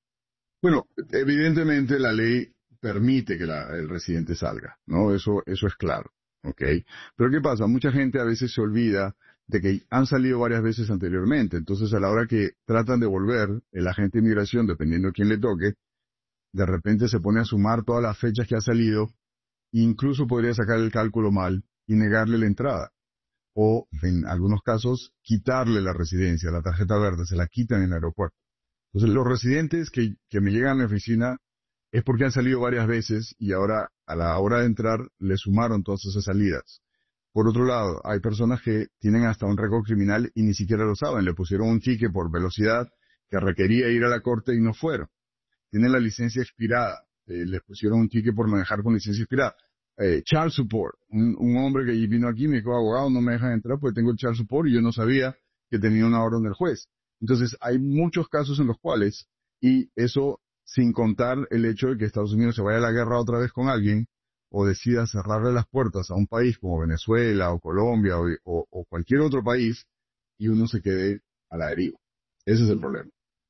Speaker 9: Bueno, evidentemente la ley permite que la, el residente salga, ¿no? Eso, eso es claro, ¿ok? Pero ¿qué pasa? Mucha gente a veces se olvida de que han salido varias veces anteriormente. Entonces, a la hora que tratan de volver, el agente de inmigración, dependiendo de quién le toque, de repente se pone a sumar todas las fechas que ha salido, e incluso podría sacar el cálculo mal y negarle la entrada. O, en algunos casos, quitarle la residencia, la tarjeta verde, se la quitan en el aeropuerto. Entonces, los residentes que, que me llegan a mi oficina es porque han salido varias veces y ahora, a la hora de entrar, le sumaron todas esas salidas. Por otro lado, hay personas que tienen hasta un récord criminal y ni siquiera lo saben. Le pusieron un ticket por velocidad que requería ir a la corte y no fueron. Tienen la licencia expirada. Eh, les pusieron un ticket por manejar con licencia expirada. Eh, child support. Un, un hombre que vino aquí me dijo, abogado, no me dejan entrar porque tengo el child support y yo no sabía que tenía una orden del juez. Entonces, hay muchos casos en los cuales, y eso sin contar el hecho de que Estados Unidos se vaya a la guerra otra vez con alguien, o decida cerrarle las puertas a un país como Venezuela o Colombia o, o, o cualquier otro país, y uno se quede a la deriva. Ese es el problema.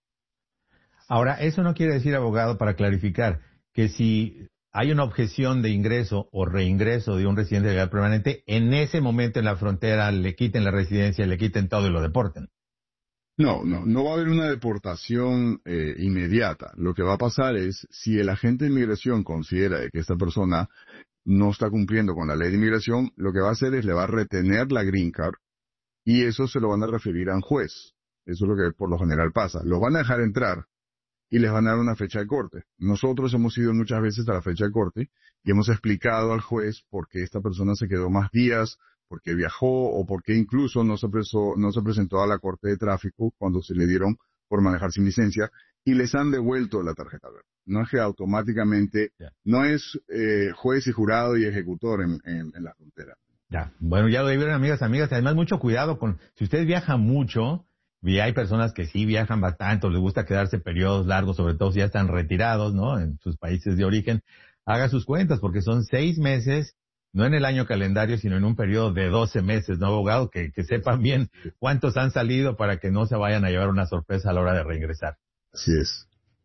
Speaker 8: Ahora, eso no quiere decir, abogado, para clarificar, que si hay una objeción de ingreso o reingreso de un residente legal permanente, en ese momento en la frontera le quiten la residencia, le quiten todo y lo deporten.
Speaker 9: No, no, no va a haber una deportación eh, inmediata. Lo que va a pasar es, si el agente de inmigración considera que esta persona no está cumpliendo con la ley de inmigración, lo que va a hacer es le va a retener la green card y eso se lo van a referir a un juez. Eso es lo que por lo general pasa. Los van a dejar entrar y les van a dar una fecha de corte. Nosotros hemos ido muchas veces a la fecha de corte y hemos explicado al juez por qué esta persona se quedó más días, por qué viajó o por qué incluso no se, presó, no se presentó a la corte de tráfico cuando se le dieron por manejar sin licencia y les han devuelto la tarjeta verde. No es que automáticamente, yeah. no es eh, juez y jurado y ejecutor en, en, en la frontera.
Speaker 8: Ya, bueno, ya lo vieron, amigas, amigas. Además, mucho cuidado con, si usted viaja mucho, y hay personas que sí viajan bastante, o les gusta quedarse periodos largos, sobre todo si ya están retirados, ¿no? En sus países de origen, haga sus cuentas, porque son seis meses, no en el año calendario, sino en un periodo de doce meses, ¿no, abogado? Que, que sepan bien cuántos han salido para que no se vayan a llevar una sorpresa a la hora de reingresar.
Speaker 9: Así es.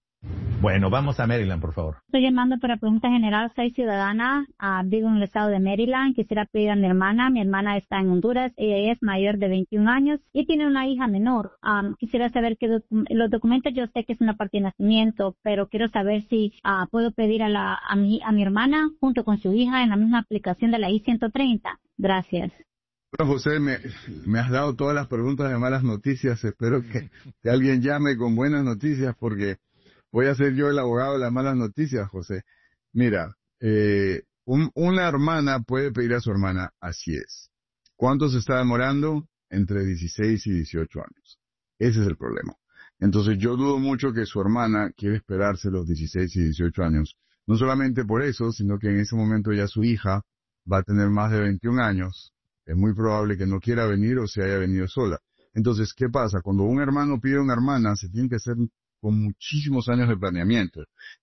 Speaker 8: Bueno, vamos a Maryland, por favor.
Speaker 13: Estoy llamando para pregunta general. Soy ciudadana, uh, vivo en el estado de Maryland. Quisiera pedir a mi hermana. Mi hermana está en Honduras. Ella es mayor de veintiún años y tiene una hija menor. Um, quisiera saber que docu los documentos, yo sé que es una parte de nacimiento, pero quiero saber si uh, puedo pedir a, la, a, mi, a mi hermana junto con su hija en la misma aplicación de la I ciento treinta. Gracias.
Speaker 9: Bueno, José, me, me has dado todas las preguntas de malas noticias. Espero que, que alguien llame con buenas noticias porque voy a ser yo el abogado de las malas noticias, José. Mira, eh, un, una hermana puede pedir a su hermana, así es. ¿Cuánto se está demorando? Entre dieciséis y dieciocho años. Ese es el problema. Entonces yo dudo mucho que su hermana quiera esperarse los dieciséis y dieciocho años. No solamente por eso, sino que en ese momento ya su hija va a tener más de veintiún años. Es muy probable que no quiera venir o se haya venido sola. Entonces, ¿qué pasa? Cuando un hermano pide a una hermana, se tiene que hacer con muchísimos años de planeamiento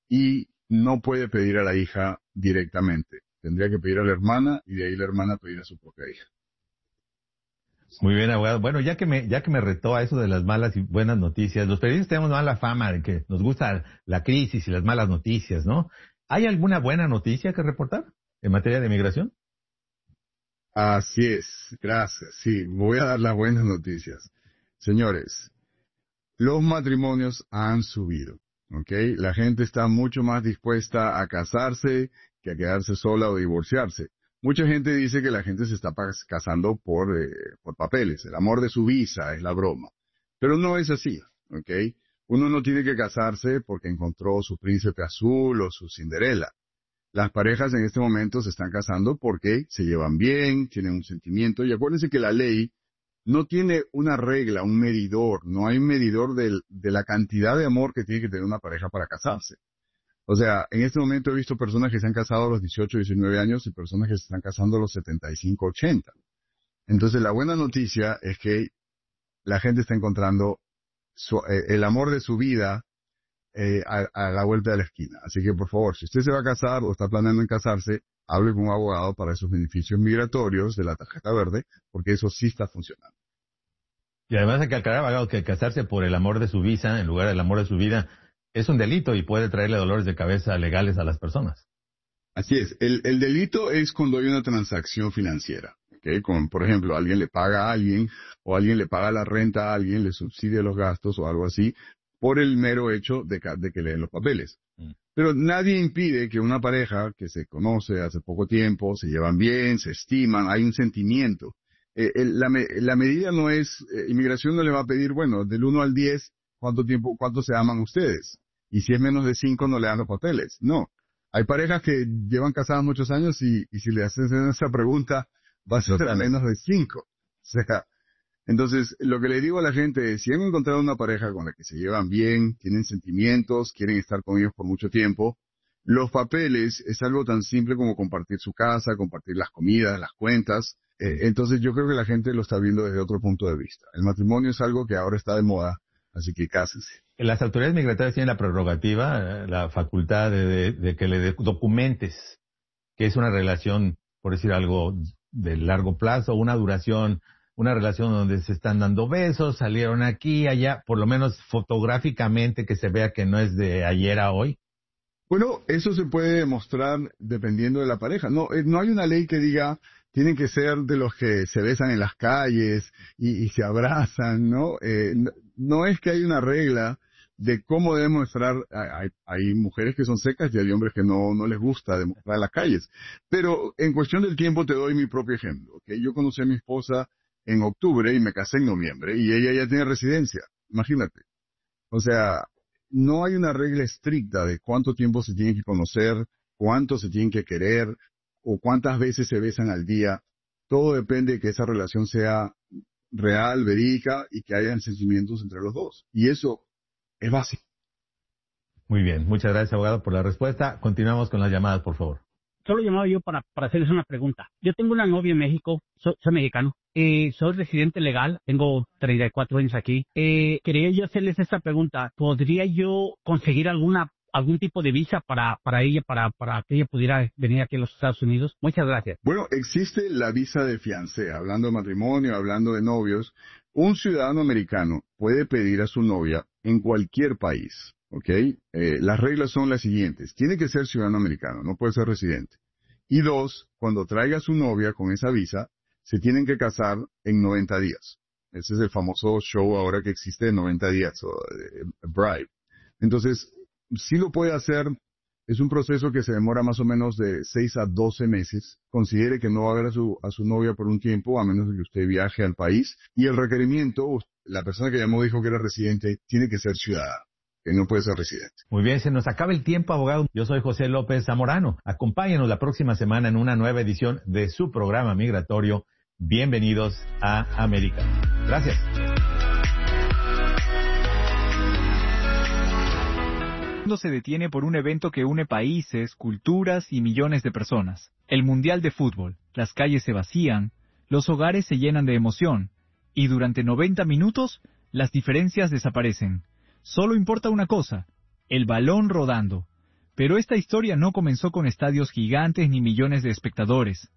Speaker 9: y no puede pedir a la hija directamente. Tendría que pedir a la hermana y de ahí la hermana pedir a su propia hija.
Speaker 8: Muy bien, abogado. Bueno, ya que me, ya que me retó a eso de las malas y buenas noticias, los periodistas tenemos mala fama de que nos gusta la crisis y las malas noticias, ¿no? ¿Hay alguna buena noticia que reportar en materia de migración?
Speaker 9: Así es, gracias. Sí, voy a dar las buenas noticias. Señores, los matrimonios han subido, ¿ok? La gente está mucho más dispuesta a casarse que a quedarse sola o divorciarse. Mucha gente dice que la gente se está casando por, eh, por papeles. El amor de su visa es la broma. Pero no es así, ¿ok? Uno no tiene que casarse porque encontró su príncipe azul o su Cinderela. Las parejas en este momento se están casando porque se llevan bien, tienen un sentimiento. Y acuérdense que la ley no tiene una regla, un medidor. No hay un medidor del, de la cantidad de amor que tiene que tener una pareja para casarse. O sea, en este momento he visto personas que se han casado a los dieciocho, diecinueve años y personas que se están casando a los setenta y cinco, ochenta. Entonces, la buena noticia es que la gente está encontrando su, eh, el amor de su vida eh, a, a la vuelta de la esquina. Así que, por favor, si usted se va a casar o está planeando en casarse, hable con un abogado para esos beneficios migratorios de la tarjeta verde, porque eso sí está funcionando.
Speaker 8: Y además hay que aclarar, abogado, que casarse por el amor de su visa en lugar del amor de su vida es un delito y puede traerle dolores de cabeza legales a las personas.
Speaker 9: Así es. El, el delito es cuando hay una transacción financiera. ¿Okay? Con, por ejemplo, alguien le paga a alguien o alguien le paga la renta a alguien, le subsidia los gastos o algo así, por el mero hecho de, de que leen los papeles. Mm. Pero nadie impide que una pareja que se conoce hace poco tiempo, se llevan bien, se estiman, hay un sentimiento. Eh, el, la, la medida no es, eh, inmigración no le va a pedir, bueno, del uno al diez, ¿cuánto tiempo, cuánto se aman ustedes? Y si es menos de cinco, no le dan los papeles. No. Hay parejas que llevan casadas muchos años y, y si le hacen esa pregunta, va a ser a menos de cinco. O sea, entonces, lo que le digo a la gente es, si han encontrado una pareja con la que se llevan bien, tienen sentimientos, quieren estar con ellos por mucho tiempo, los papeles es algo tan simple como compartir su casa, compartir las comidas, las cuentas. Eh, entonces, yo creo que la gente lo está viendo desde otro punto de vista. El matrimonio es algo que ahora está de moda, así que cásense.
Speaker 8: Las autoridades migratorias tienen la prerrogativa, la facultad de, de, de que le documentes que es una relación, por decir algo, de largo plazo, una duración, una relación donde se están dando besos, salieron aquí, allá, por lo menos fotográficamente que se vea que no es de ayer a hoy.
Speaker 9: Bueno, eso se puede demostrar dependiendo de la pareja. No, no hay una ley que diga tienen que ser de los que se besan en las calles y, y se abrazan, ¿no? Eh, no, no es que hay una regla de cómo demostrar. Hay, hay mujeres que son secas y hay hombres que no, no les gusta demostrar en las calles. Pero en cuestión del tiempo te doy mi propio ejemplo. ¿Okay? Yo conocí a mi esposa en octubre y me casé en noviembre y ella ya tiene residencia. Imagínate. O sea, no hay una regla estricta de cuánto tiempo se tienen que conocer, cuánto se tienen que querer o cuántas veces se besan al día. Todo depende de que esa relación sea real, verídica y que hayan sentimientos entre los dos. Y eso es básico.
Speaker 8: Muy bien. Muchas gracias, abogado, por la respuesta. Continuamos con las llamadas, por favor.
Speaker 14: Solo llamaba yo para, para hacerles una pregunta. Yo tengo una novia en México, soy, soy mexicano, eh, soy residente legal, tengo treinta y cuatro años aquí. Eh, quería yo hacerles esta pregunta. ¿Podría yo conseguir alguna algún tipo de visa para para ella, para para que ella pudiera venir aquí a los Estados Unidos? Muchas gracias.
Speaker 9: Bueno, existe la visa de fiancé, hablando de matrimonio, hablando de novios. Un ciudadano americano puede pedir a su novia en cualquier país. ¿Ok? Eh, las reglas son las siguientes. Tiene que ser ciudadano americano, no puede ser residente. Y dos, cuando traiga a su novia con esa visa, se tienen que casar en noventa días. Ese es el famoso show ahora que existe de noventa días, o eh, Bride. Entonces, sí lo puede hacer. Es un proceso que se demora más o menos de seis a doce meses. Considere que no va a ver a su, a su novia por un tiempo, a menos de que usted viaje al país. Y el requerimiento, la persona que llamó dijo que era residente, tiene que ser ciudadana, que no puede ser residente.
Speaker 8: Muy bien, se nos acaba el tiempo, abogado. Yo soy José López Zamorano. Acompáñenos la próxima semana en una nueva edición de su programa migratorio. Bienvenidos a América. Gracias.
Speaker 6: El mundo se detiene por un evento que une países, culturas y millones de personas. El Mundial de Fútbol. Las calles se vacían, los hogares se llenan de emoción, y durante noventa minutos las diferencias desaparecen. Solo importa una cosa, el balón rodando. Pero esta historia no comenzó con estadios gigantes ni millones de espectadores.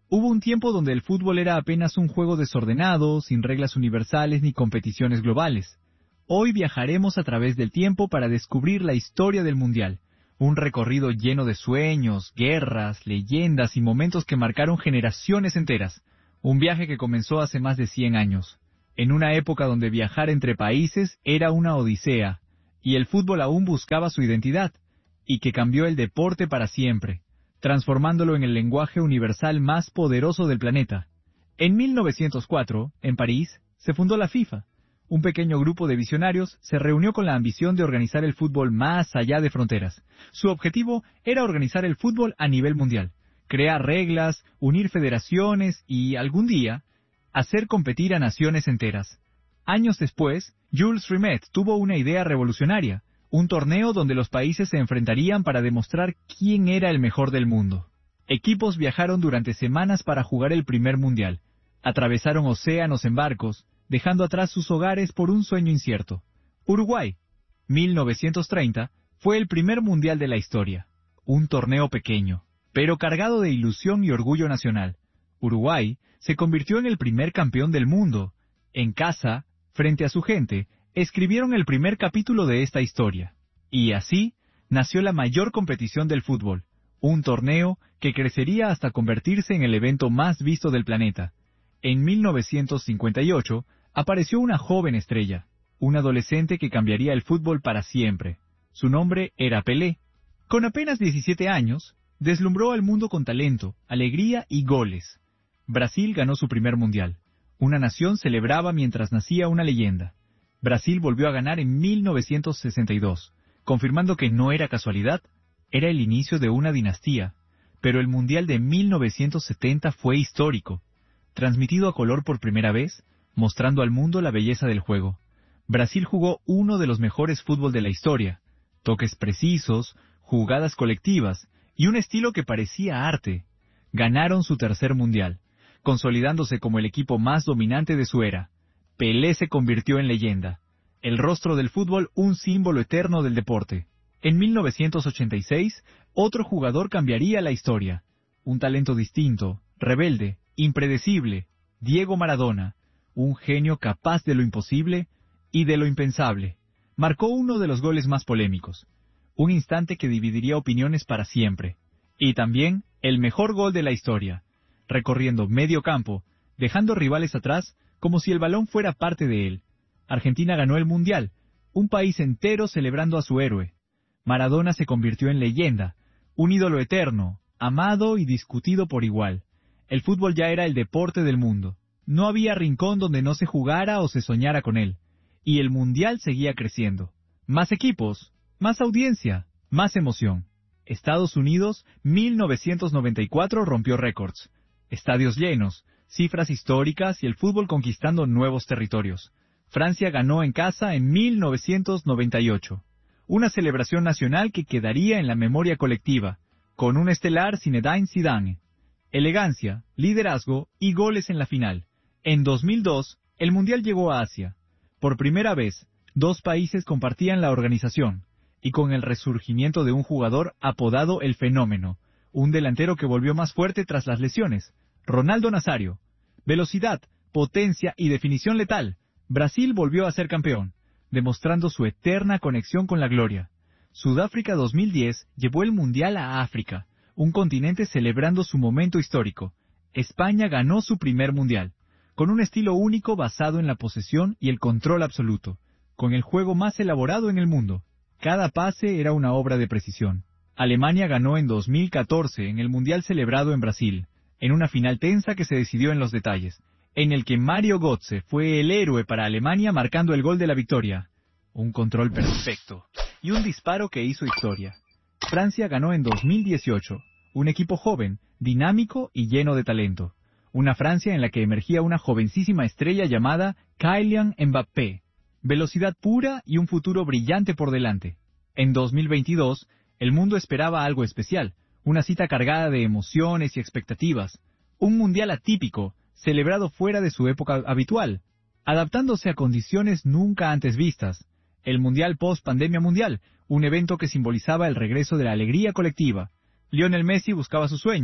Speaker 6: Hubo un tiempo donde el fútbol era apenas un juego desordenado, sin reglas universales ni competiciones globales. Hoy viajaremos a través del tiempo para descubrir la historia del Mundial. Un recorrido lleno de sueños, guerras, leyendas y momentos que marcaron generaciones enteras. Un viaje que comenzó hace más de cien años, en una época donde viajar entre países era una odisea, y el fútbol aún buscaba su identidad, y que cambió el deporte para siempre, transformándolo en el lenguaje universal más poderoso del planeta. En mil novecientos cuatro, en París, se fundó la FIFA. Un pequeño grupo de visionarios se reunió con la ambición de organizar el fútbol más allá de fronteras. Su objetivo era organizar el fútbol a nivel mundial, crear reglas, unir federaciones y, algún día, hacer competir a naciones enteras. Años después, Jules Rimet tuvo una idea revolucionaria, un torneo donde los países se enfrentarían para demostrar quién era el mejor del mundo. Equipos viajaron durante semanas para jugar el primer mundial. Atravesaron océanos en barcos, dejando atrás sus hogares por un sueño incierto. Uruguay, mil novecientos treinta, fue el primer mundial de la historia. Un torneo pequeño, pero cargado de ilusión y orgullo nacional. Uruguay se convirtió en el primer campeón del mundo. En casa, frente a su gente, escribieron el primer capítulo de esta historia. Y así nació la mayor competición del fútbol, un torneo que crecería hasta convertirse en el evento más visto del planeta. En mil novecientos cincuenta y ocho apareció una joven estrella, un adolescente que cambiaría el fútbol para siempre. Su nombre era Pelé. Con apenas diecisiete años, deslumbró al mundo con talento, alegría y goles. Brasil ganó su primer mundial. Una nación celebraba mientras nacía una leyenda. Brasil volvió a ganar en mil novecientos sesenta y dos, confirmando que no era casualidad, era el inicio de una dinastía. Pero el Mundial de mil novecientos setenta fue histórico, transmitido a color por primera vez, mostrando al mundo la belleza del juego. Brasil jugó uno de los mejores fútbol de la historia, toques precisos, jugadas colectivas y un estilo que parecía arte. Ganaron su tercer mundial, consolidándose como el equipo más dominante de su era. Pelé se convirtió en leyenda, el rostro del fútbol, un símbolo eterno del deporte. En mil novecientos ochenta y seis, otro jugador cambiaría la historia. Un talento distinto, rebelde, impredecible, Diego Maradona, un genio capaz de lo imposible y de lo impensable. Marcó uno de los goles más polémicos, un instante que dividiría opiniones para siempre. Y también el mejor gol de la historia, recorriendo medio campo, dejando rivales atrás como si el balón fuera parte de él. Argentina ganó el Mundial, un país entero celebrando a su héroe. Maradona se convirtió en leyenda, un ídolo eterno, amado y discutido por igual. El fútbol ya era el deporte del mundo. No había rincón donde no se jugara o se soñara con él. Y el Mundial seguía creciendo. Más equipos, más audiencia, más emoción. Estados Unidos, mil novecientos noventa y cuatro rompió récords. Estadios llenos, cifras históricas y el fútbol conquistando nuevos territorios. Francia ganó en casa en mil novecientos noventa y ocho. Una celebración nacional que quedaría en la memoria colectiva, con un estelar Zinedine Zidane. Elegancia, liderazgo y goles en la final. En dos mil dos, el Mundial llegó a Asia. Por primera vez, dos países compartían la organización, y con el resurgimiento de un jugador apodado El Fenómeno, un delantero que volvió más fuerte tras las lesiones, Ronaldo Nazario. Velocidad, potencia y definición letal. Brasil volvió a ser campeón, demostrando su eterna conexión con la gloria. Sudáfrica dos mil diez llevó el Mundial a África, un continente celebrando su momento histórico. España ganó su primer Mundial, con un estilo único basado en la posesión y el control absoluto, con el juego más elaborado en el mundo. Cada pase era una obra de precisión. Alemania ganó en dos mil catorce en el Mundial celebrado en Brasil, en una final tensa que se decidió en los detalles, en el que Mario Götze fue el héroe para Alemania marcando el gol de la victoria. Un control perfecto y un disparo que hizo historia. Francia ganó en dos mil dieciocho, un equipo joven, dinámico y lleno de talento. Una Francia en la que emergía una jovencísima estrella llamada Kylian Mbappé. Velocidad pura y un futuro brillante por delante. En dos mil veintidós, el mundo esperaba algo especial, una cita cargada de emociones y expectativas. Un mundial atípico, celebrado fuera de su época habitual, adaptándose a condiciones nunca antes vistas. El mundial post-pandemia mundial, un evento que simbolizaba el regreso de la alegría colectiva. Lionel Messi buscaba su sueño,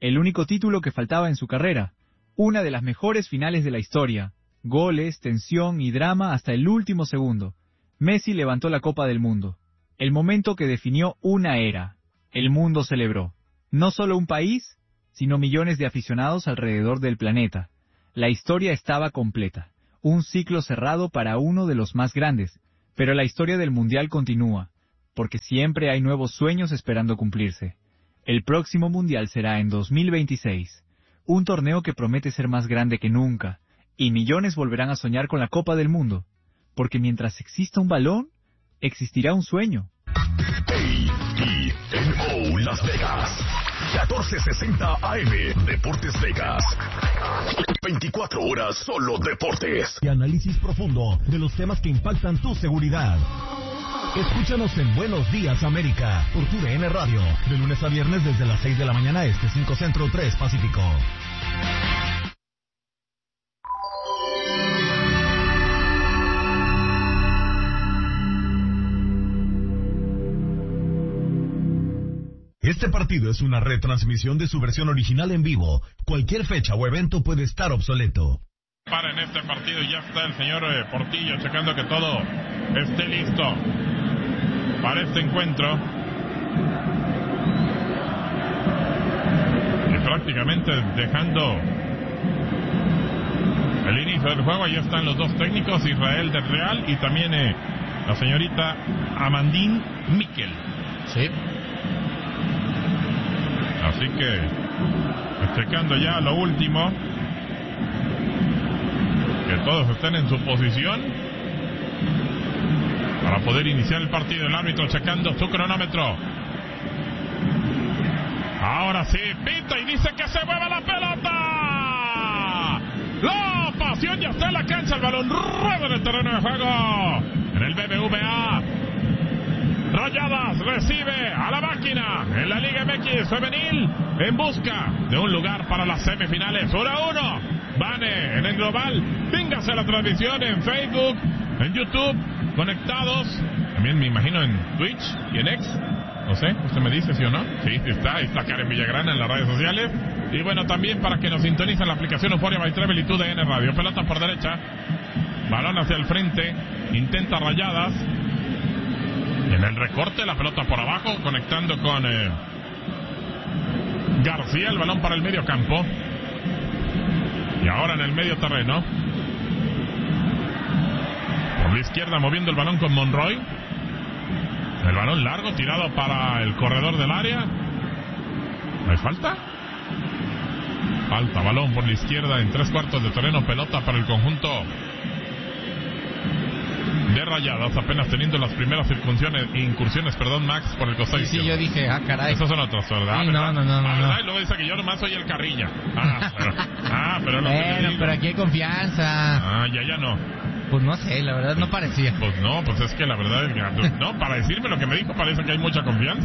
Speaker 6: el único título que faltaba en su carrera, una de las mejores finales de la historia, goles, tensión y drama hasta el último segundo. Messi levantó la Copa del Mundo, el momento que definió una era. El mundo celebró, no solo un país, sino millones de aficionados alrededor del planeta. La historia estaba completa, un ciclo cerrado para uno de los más grandes, pero la historia del Mundial continúa, porque siempre hay nuevos sueños esperando cumplirse. El próximo Mundial será en dos mil veintiséis, un torneo que promete ser más grande que nunca, y millones volverán a soñar con la Copa del Mundo, porque mientras exista un balón, existirá un sueño.
Speaker 15: A E N O Las Vegas, catorce sesenta A M, Deportes Vegas. veinticuatro horas solo deportes.
Speaker 16: Y análisis profundo de los temas que impactan tu seguridad. Escúchanos en Buenos Días América, por tu D N Radio, de lunes a viernes desde las seis de la mañana este, cinco Centro, tres Pacífico. Este partido es una retransmisión de su versión original en vivo. Cualquier fecha o evento puede estar obsoleto.
Speaker 17: Para en este partido ya está el señor eh, Portillo checando que todo esté listo para este encuentro. Y prácticamente dejando el inicio del juego. Ahí están los dos técnicos, Israel del Real y también eh, la señorita Amandine Miquel.
Speaker 18: Sí.
Speaker 17: Así que, checando ya lo último, que todos estén en su posición para poder iniciar el partido. El árbitro checando su cronómetro. Ahora sí, pita y dice que se mueva la pelota. La pasión ya está en la cancha, el balón rueda en el terreno de juego. En el B B V A. Rayadas recibe a la máquina en la Liga M X femenil en busca de un lugar para las semifinales. uno a uno. Vane en el global. Véngase a la transmisión en Facebook, en YouTube, conectados. También me imagino en Twitch y en X. No sé, usted me dice sí o no. Sí, está, ahí está Karen Villagrana en las redes sociales. Y bueno, también para que nos sintonicen la aplicación Euphoria by Travel y tu D N Radio. Pelota por derecha. Balón hacia el frente. Intenta Rayadas. En el recorte, la pelota por abajo, conectando con eh, García, el balón para el medio campo. Y ahora en el medio terreno. Por la izquierda, moviendo el balón con Monroy. El balón largo, tirado para el corredor del área. ¿No hay falta? Falta, balón por la izquierda en tres cuartos de terreno, pelota para el conjunto de Rayadas, apenas teniendo las primeras incursiones, incursiones perdón, Max, por el costado
Speaker 18: sí,
Speaker 17: izquierdo.
Speaker 18: Sí, yo dije, ah, caray.
Speaker 17: Esas son otras, ¿verdad?
Speaker 18: Sí, no, no, no, no,
Speaker 17: ah,
Speaker 18: no.
Speaker 17: Y luego dice que yo nomás soy el carrilla. Ah, pero, ah, pero,
Speaker 18: bueno, pero aquí hay confianza.
Speaker 17: Ah, ya, ya no.
Speaker 18: Pues no sé, la verdad no parecía.
Speaker 17: Pues no, pues es que la verdad es que, no, para decirme lo que me dijo parece que hay mucha confianza.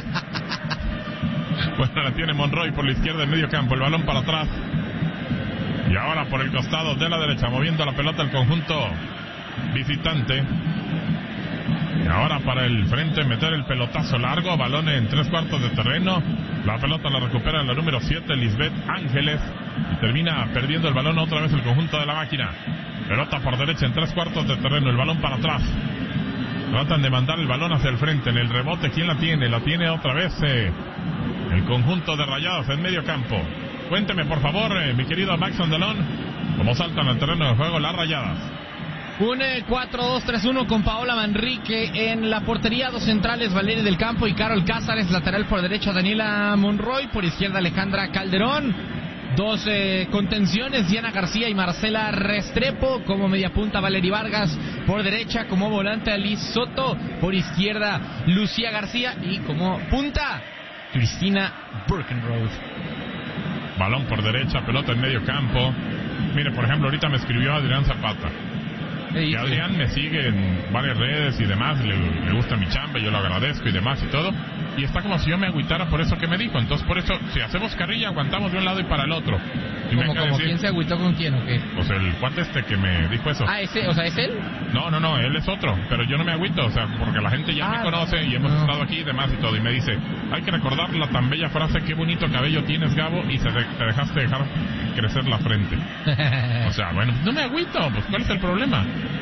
Speaker 17: Bueno, la tiene Monroy por la izquierda en medio campo, el balón para atrás. Y ahora por el costado de la derecha, moviendo la pelota el conjunto visitante. Y ahora para el frente, meter el pelotazo largo, balón en tres cuartos de terreno. La pelota la recupera la número siete, Lisbeth Ángeles. Y termina perdiendo el balón otra vez el conjunto de la máquina. Pelota por derecha en tres cuartos de terreno, el balón para atrás. Tratan de mandar el balón hacia el frente. En el rebote, ¿quién la tiene? La tiene otra vez eh, el conjunto de Rayadas en medio campo. Cuénteme, por favor, eh, mi querido Max Andalón, cómo saltan al terreno de juego las Rayadas.
Speaker 18: Un cuatro dos tres uno con Paola Manrique en la portería, dos centrales, Valeria del Campo y Carol Cázares, lateral por derecha Daniela Monroy, por izquierda Alejandra Calderón, dos eh, contenciones, Diana García y Marcela Restrepo, como media punta Valery Vargas, por derecha como volante Liz Soto, por izquierda Lucía García y como punta Cristina Burkenroth.
Speaker 17: Balón por derecha, pelota en medio campo. Mire, por ejemplo, ahorita me escribió Adrián Zapata. Y Adrián me sigue en varias redes y demás, le, le gusta mi chamba, yo lo agradezco y demás y todo. y está como si yo me agüitara por eso que me dijo. Entonces, por eso, si hacemos carrilla, aguantamos de un lado y para el otro. Y
Speaker 18: ¿Cómo, como decir, quién se agüitó con quién o qué?
Speaker 17: Pues el cuate este que me dijo eso.
Speaker 18: Ah, ese, o sea, ¿es él?
Speaker 17: No, no, no, él es otro, pero yo no me agüito, o sea, porque la gente ya ah, me conoce y hemos no. estado aquí y demás y todo. Y me dice, hay que recordar la tan bella frase, qué bonito cabello tienes, Gabo, y se de, te dejaste dejar crecer la frente. O sea, bueno, no me agüito, pues ¿cuál es el problema?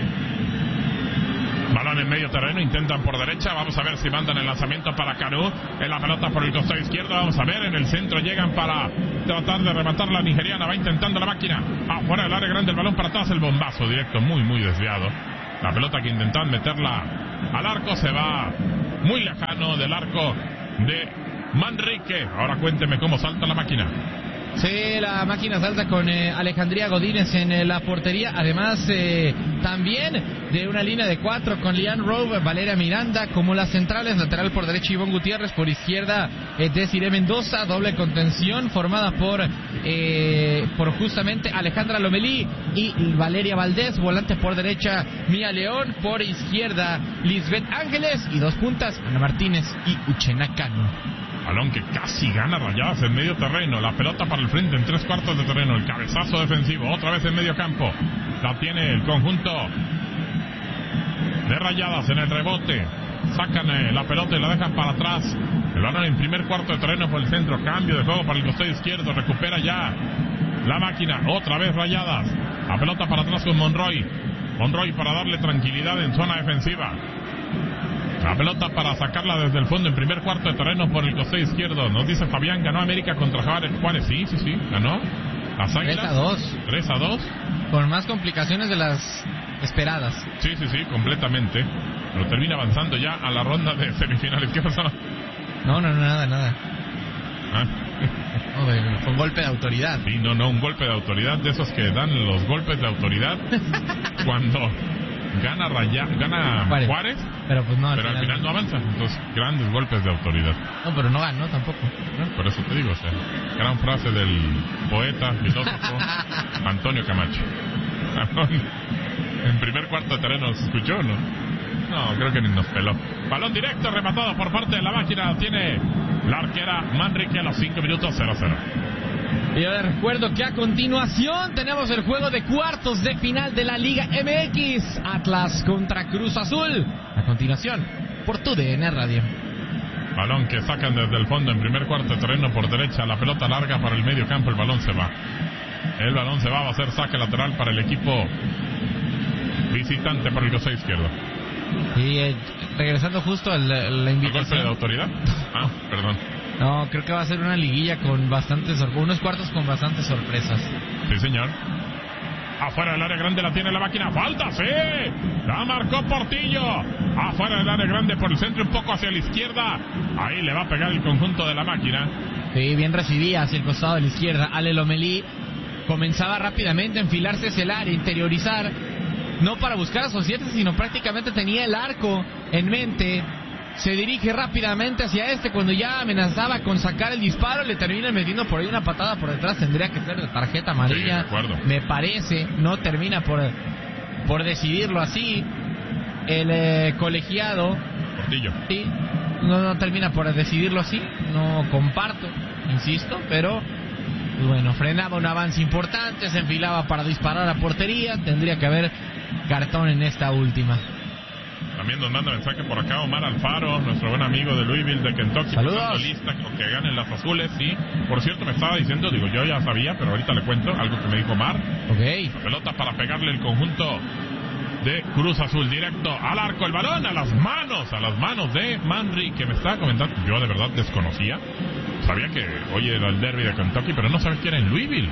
Speaker 17: Balón en medio terreno, intentan por derecha, vamos a ver si mandan el lanzamiento para Canu, en la pelota por el costado izquierdo, vamos a ver, en el centro llegan para tratar de rematar la nigeriana, va intentando la máquina, afuera del área grande, el balón para atrás, el bombazo directo, muy muy desviado, la pelota que intentan meterla al arco, se va muy lejano del arco de Manrique. Ahora cuénteme cómo salta la máquina.
Speaker 18: Sí, la máquina salta con eh, Alejandría Godínez en eh, la portería, además eh, también de una línea de cuatro con Lian Rowe, Valeria Miranda como las centrales, lateral por derecha Ivonne Gutiérrez, por izquierda eh, Desiree Mendoza, doble contención formada por eh, por justamente Alejandra Lomelí y Valeria Valdés, volante por derecha Mía León, por izquierda Lisbeth Ángeles y dos puntas Ana Martínez y Uchena Cano.
Speaker 17: Balón que casi gana Rayadas en medio terreno. La pelota para el frente en tres cuartos de terreno. El cabezazo defensivo. Otra vez en medio campo. La tiene el conjunto de Rayadas en el rebote. Sacan eh, la pelota y la dejan para atrás. El balón en primer cuarto de terreno por el centro. Cambio de juego para el costado izquierdo. Recupera ya la máquina. Otra vez Rayadas. La pelota para atrás con Monroy. Monroy para darle tranquilidad en zona defensiva. La pelota para sacarla desde el fondo en primer cuarto de terreno por el costado izquierdo. Nos dice Fabián, ganó América contra Juárez. Sí, sí, sí, ganó. Las Águilas.
Speaker 18: tres a dos.
Speaker 17: tres a dos.
Speaker 18: Con más complicaciones de las esperadas.
Speaker 17: Sí, sí, sí, completamente. Pero termina avanzando ya a la ronda de semifinales. ¿Qué pasó?
Speaker 18: No, no, no, nada, nada.
Speaker 17: Ah.
Speaker 18: No, de, fue un golpe de autoridad.
Speaker 17: Sí, no, no, un golpe de autoridad, de esos que dan los golpes de autoridad cuando gana Raya, gana Juárez, Juárez
Speaker 18: pero pues no, al
Speaker 17: pero
Speaker 18: final,
Speaker 17: al final no avanza. Entonces, grandes golpes de autoridad.
Speaker 18: No, pero no ganó tampoco.
Speaker 17: ¿No? Por eso te digo, o sea, gran frase del poeta, filósofo Antonio Camacho. En primer cuarto de terreno se escuchó, ¿no? No, creo que ni nos peló. Balón directo rematado por parte de la máquina. Tiene la arquera Manrique a los cinco minutos, cero cero.
Speaker 18: Y yo les recuerdo que a continuación tenemos el juego de cuartos de final de la Liga M X. Atlas contra Cruz Azul. A continuación, por tu D N Radio.
Speaker 17: Balón que sacan desde el fondo en primer cuarto de terreno por derecha. La pelota larga para el medio campo. El balón se va. El balón se va. Va a ser saque lateral para el equipo visitante por el costado izquierdo.
Speaker 18: Y eh, regresando justo a la, la invitación.
Speaker 17: ¿El golpe de autoridad? Ah, perdón.
Speaker 18: No, creo que va a ser una liguilla con bastantes, unos cuartos con bastantes sorpresas.
Speaker 17: Sí, señor. Afuera del área grande la tiene la máquina. ¡Falta! ¡Sí! La marcó Portillo. Afuera del área grande por el centro, un poco hacia la izquierda. Ahí le va a pegar el conjunto de la máquina.
Speaker 18: Sí, bien recibida hacia el costado de la izquierda. Ale Lomelí comenzaba rápidamente a enfilarse hacia el área, interiorizar. No para buscar a sus siete, sino prácticamente tenía el arco en mente. Se dirige rápidamente hacia este cuando ya amenazaba con sacar el disparo. Le termina metiendo por ahí una patada por detrás. Tendría que ser de tarjeta amarilla.
Speaker 17: Sí, de acuerdo.
Speaker 18: Me parece. No termina por, por decidirlo así. El eh, colegiado.
Speaker 17: Portillo.
Speaker 18: Sí. No, no termina por decidirlo así. No comparto, insisto, pero bueno, frenaba un avance importante. Se enfilaba para disparar a portería. Tendría que haber cartón en esta última.
Speaker 17: También nos manda mensaje por acá Omar Alfaro, nuestro buen amigo de Louisville, de Kentucky.
Speaker 18: Saludos.
Speaker 17: Lista con que ganen las azules, sí. Por cierto, me estaba diciendo, digo, yo ya sabía, pero ahorita le cuento algo que me dijo Omar.
Speaker 18: Ok.
Speaker 17: La pelota para pegarle el conjunto de Cruz Azul, directo al arco, el balón a las manos, a las manos de Manri, que me estaba comentando. Yo de verdad desconocía. Sabía que hoy era el derby de Kentucky, pero no sabía que era en Louisville.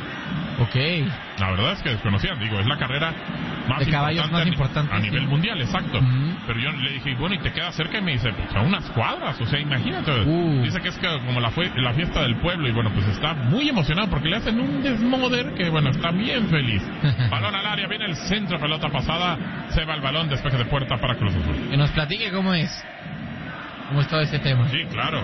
Speaker 18: Ok.
Speaker 17: La verdad es que desconocían, digo, es la carrera más
Speaker 18: de caballos
Speaker 17: importante
Speaker 18: más
Speaker 17: a,
Speaker 18: importante
Speaker 17: a nivel
Speaker 18: sí.
Speaker 17: mundial, exacto.
Speaker 18: Uh-huh.
Speaker 17: Pero yo le dije, bueno, ¿y te queda cerca? Y me dice, pues a unas cuadras, o sea, imagínate. Uh. Dice que es que como la, fue, la fiesta del pueblo, y bueno, pues está muy emocionado porque le hacen un desmoder que, bueno, está bien feliz. Balón al área, viene el centro, pelota pasada, se va el balón, despeje de puerta para Cruz Azul.
Speaker 18: Que nos platique cómo es, cómo es todo este tema.
Speaker 17: Sí, claro.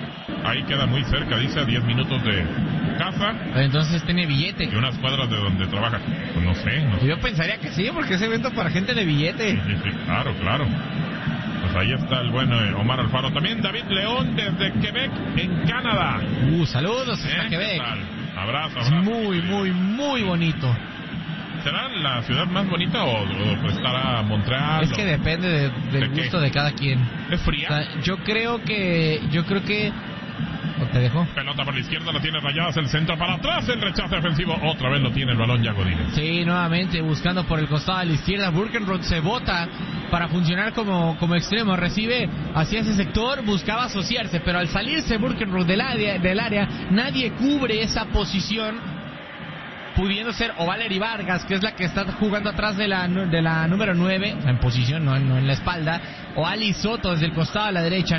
Speaker 17: Ahí queda muy cerca, dice, a diez minutos de casa.
Speaker 18: Entonces tiene billete.
Speaker 17: Y unas cuadras de donde trabaja. Pues no sé, no sé.
Speaker 18: Yo pensaría que sí, porque es evento para gente de billete.
Speaker 17: Sí, sí, sí, claro, claro. Pues ahí está el buen eh, Omar Alfaro. También David León desde Quebec, en Canadá.
Speaker 18: Uh, saludos hasta
Speaker 17: ¿Eh?
Speaker 18: Quebec.
Speaker 17: Abrazo, abrazo.
Speaker 18: Es muy, muy, muy bonito.
Speaker 17: ¿Será la ciudad más bonita o, o estará Montreal?
Speaker 18: Es que
Speaker 17: o...
Speaker 18: depende de, del
Speaker 17: ¿De
Speaker 18: gusto
Speaker 17: qué?
Speaker 18: de cada quien.
Speaker 17: ¿Es fría?
Speaker 18: O sea, yo creo que, yo creo que, ¿o te dejo?
Speaker 17: Pelota por la izquierda, la tiene Rayadas, el centro para atrás, el rechace defensivo, otra vez lo tiene el balón ya Godínez.
Speaker 18: Sí, nuevamente buscando por el costado de la izquierda, Burkenroth se bota para funcionar como, como extremo, recibe hacia ese sector, buscaba asociarse, pero al salirse Burkenroth del área, del área, nadie cubre esa posición, pudiendo ser o Valery Vargas, que es la que está jugando atrás de la, de la número nueve, en posición, no, no en la espalda, o Ali Soto desde el costado a la derecha.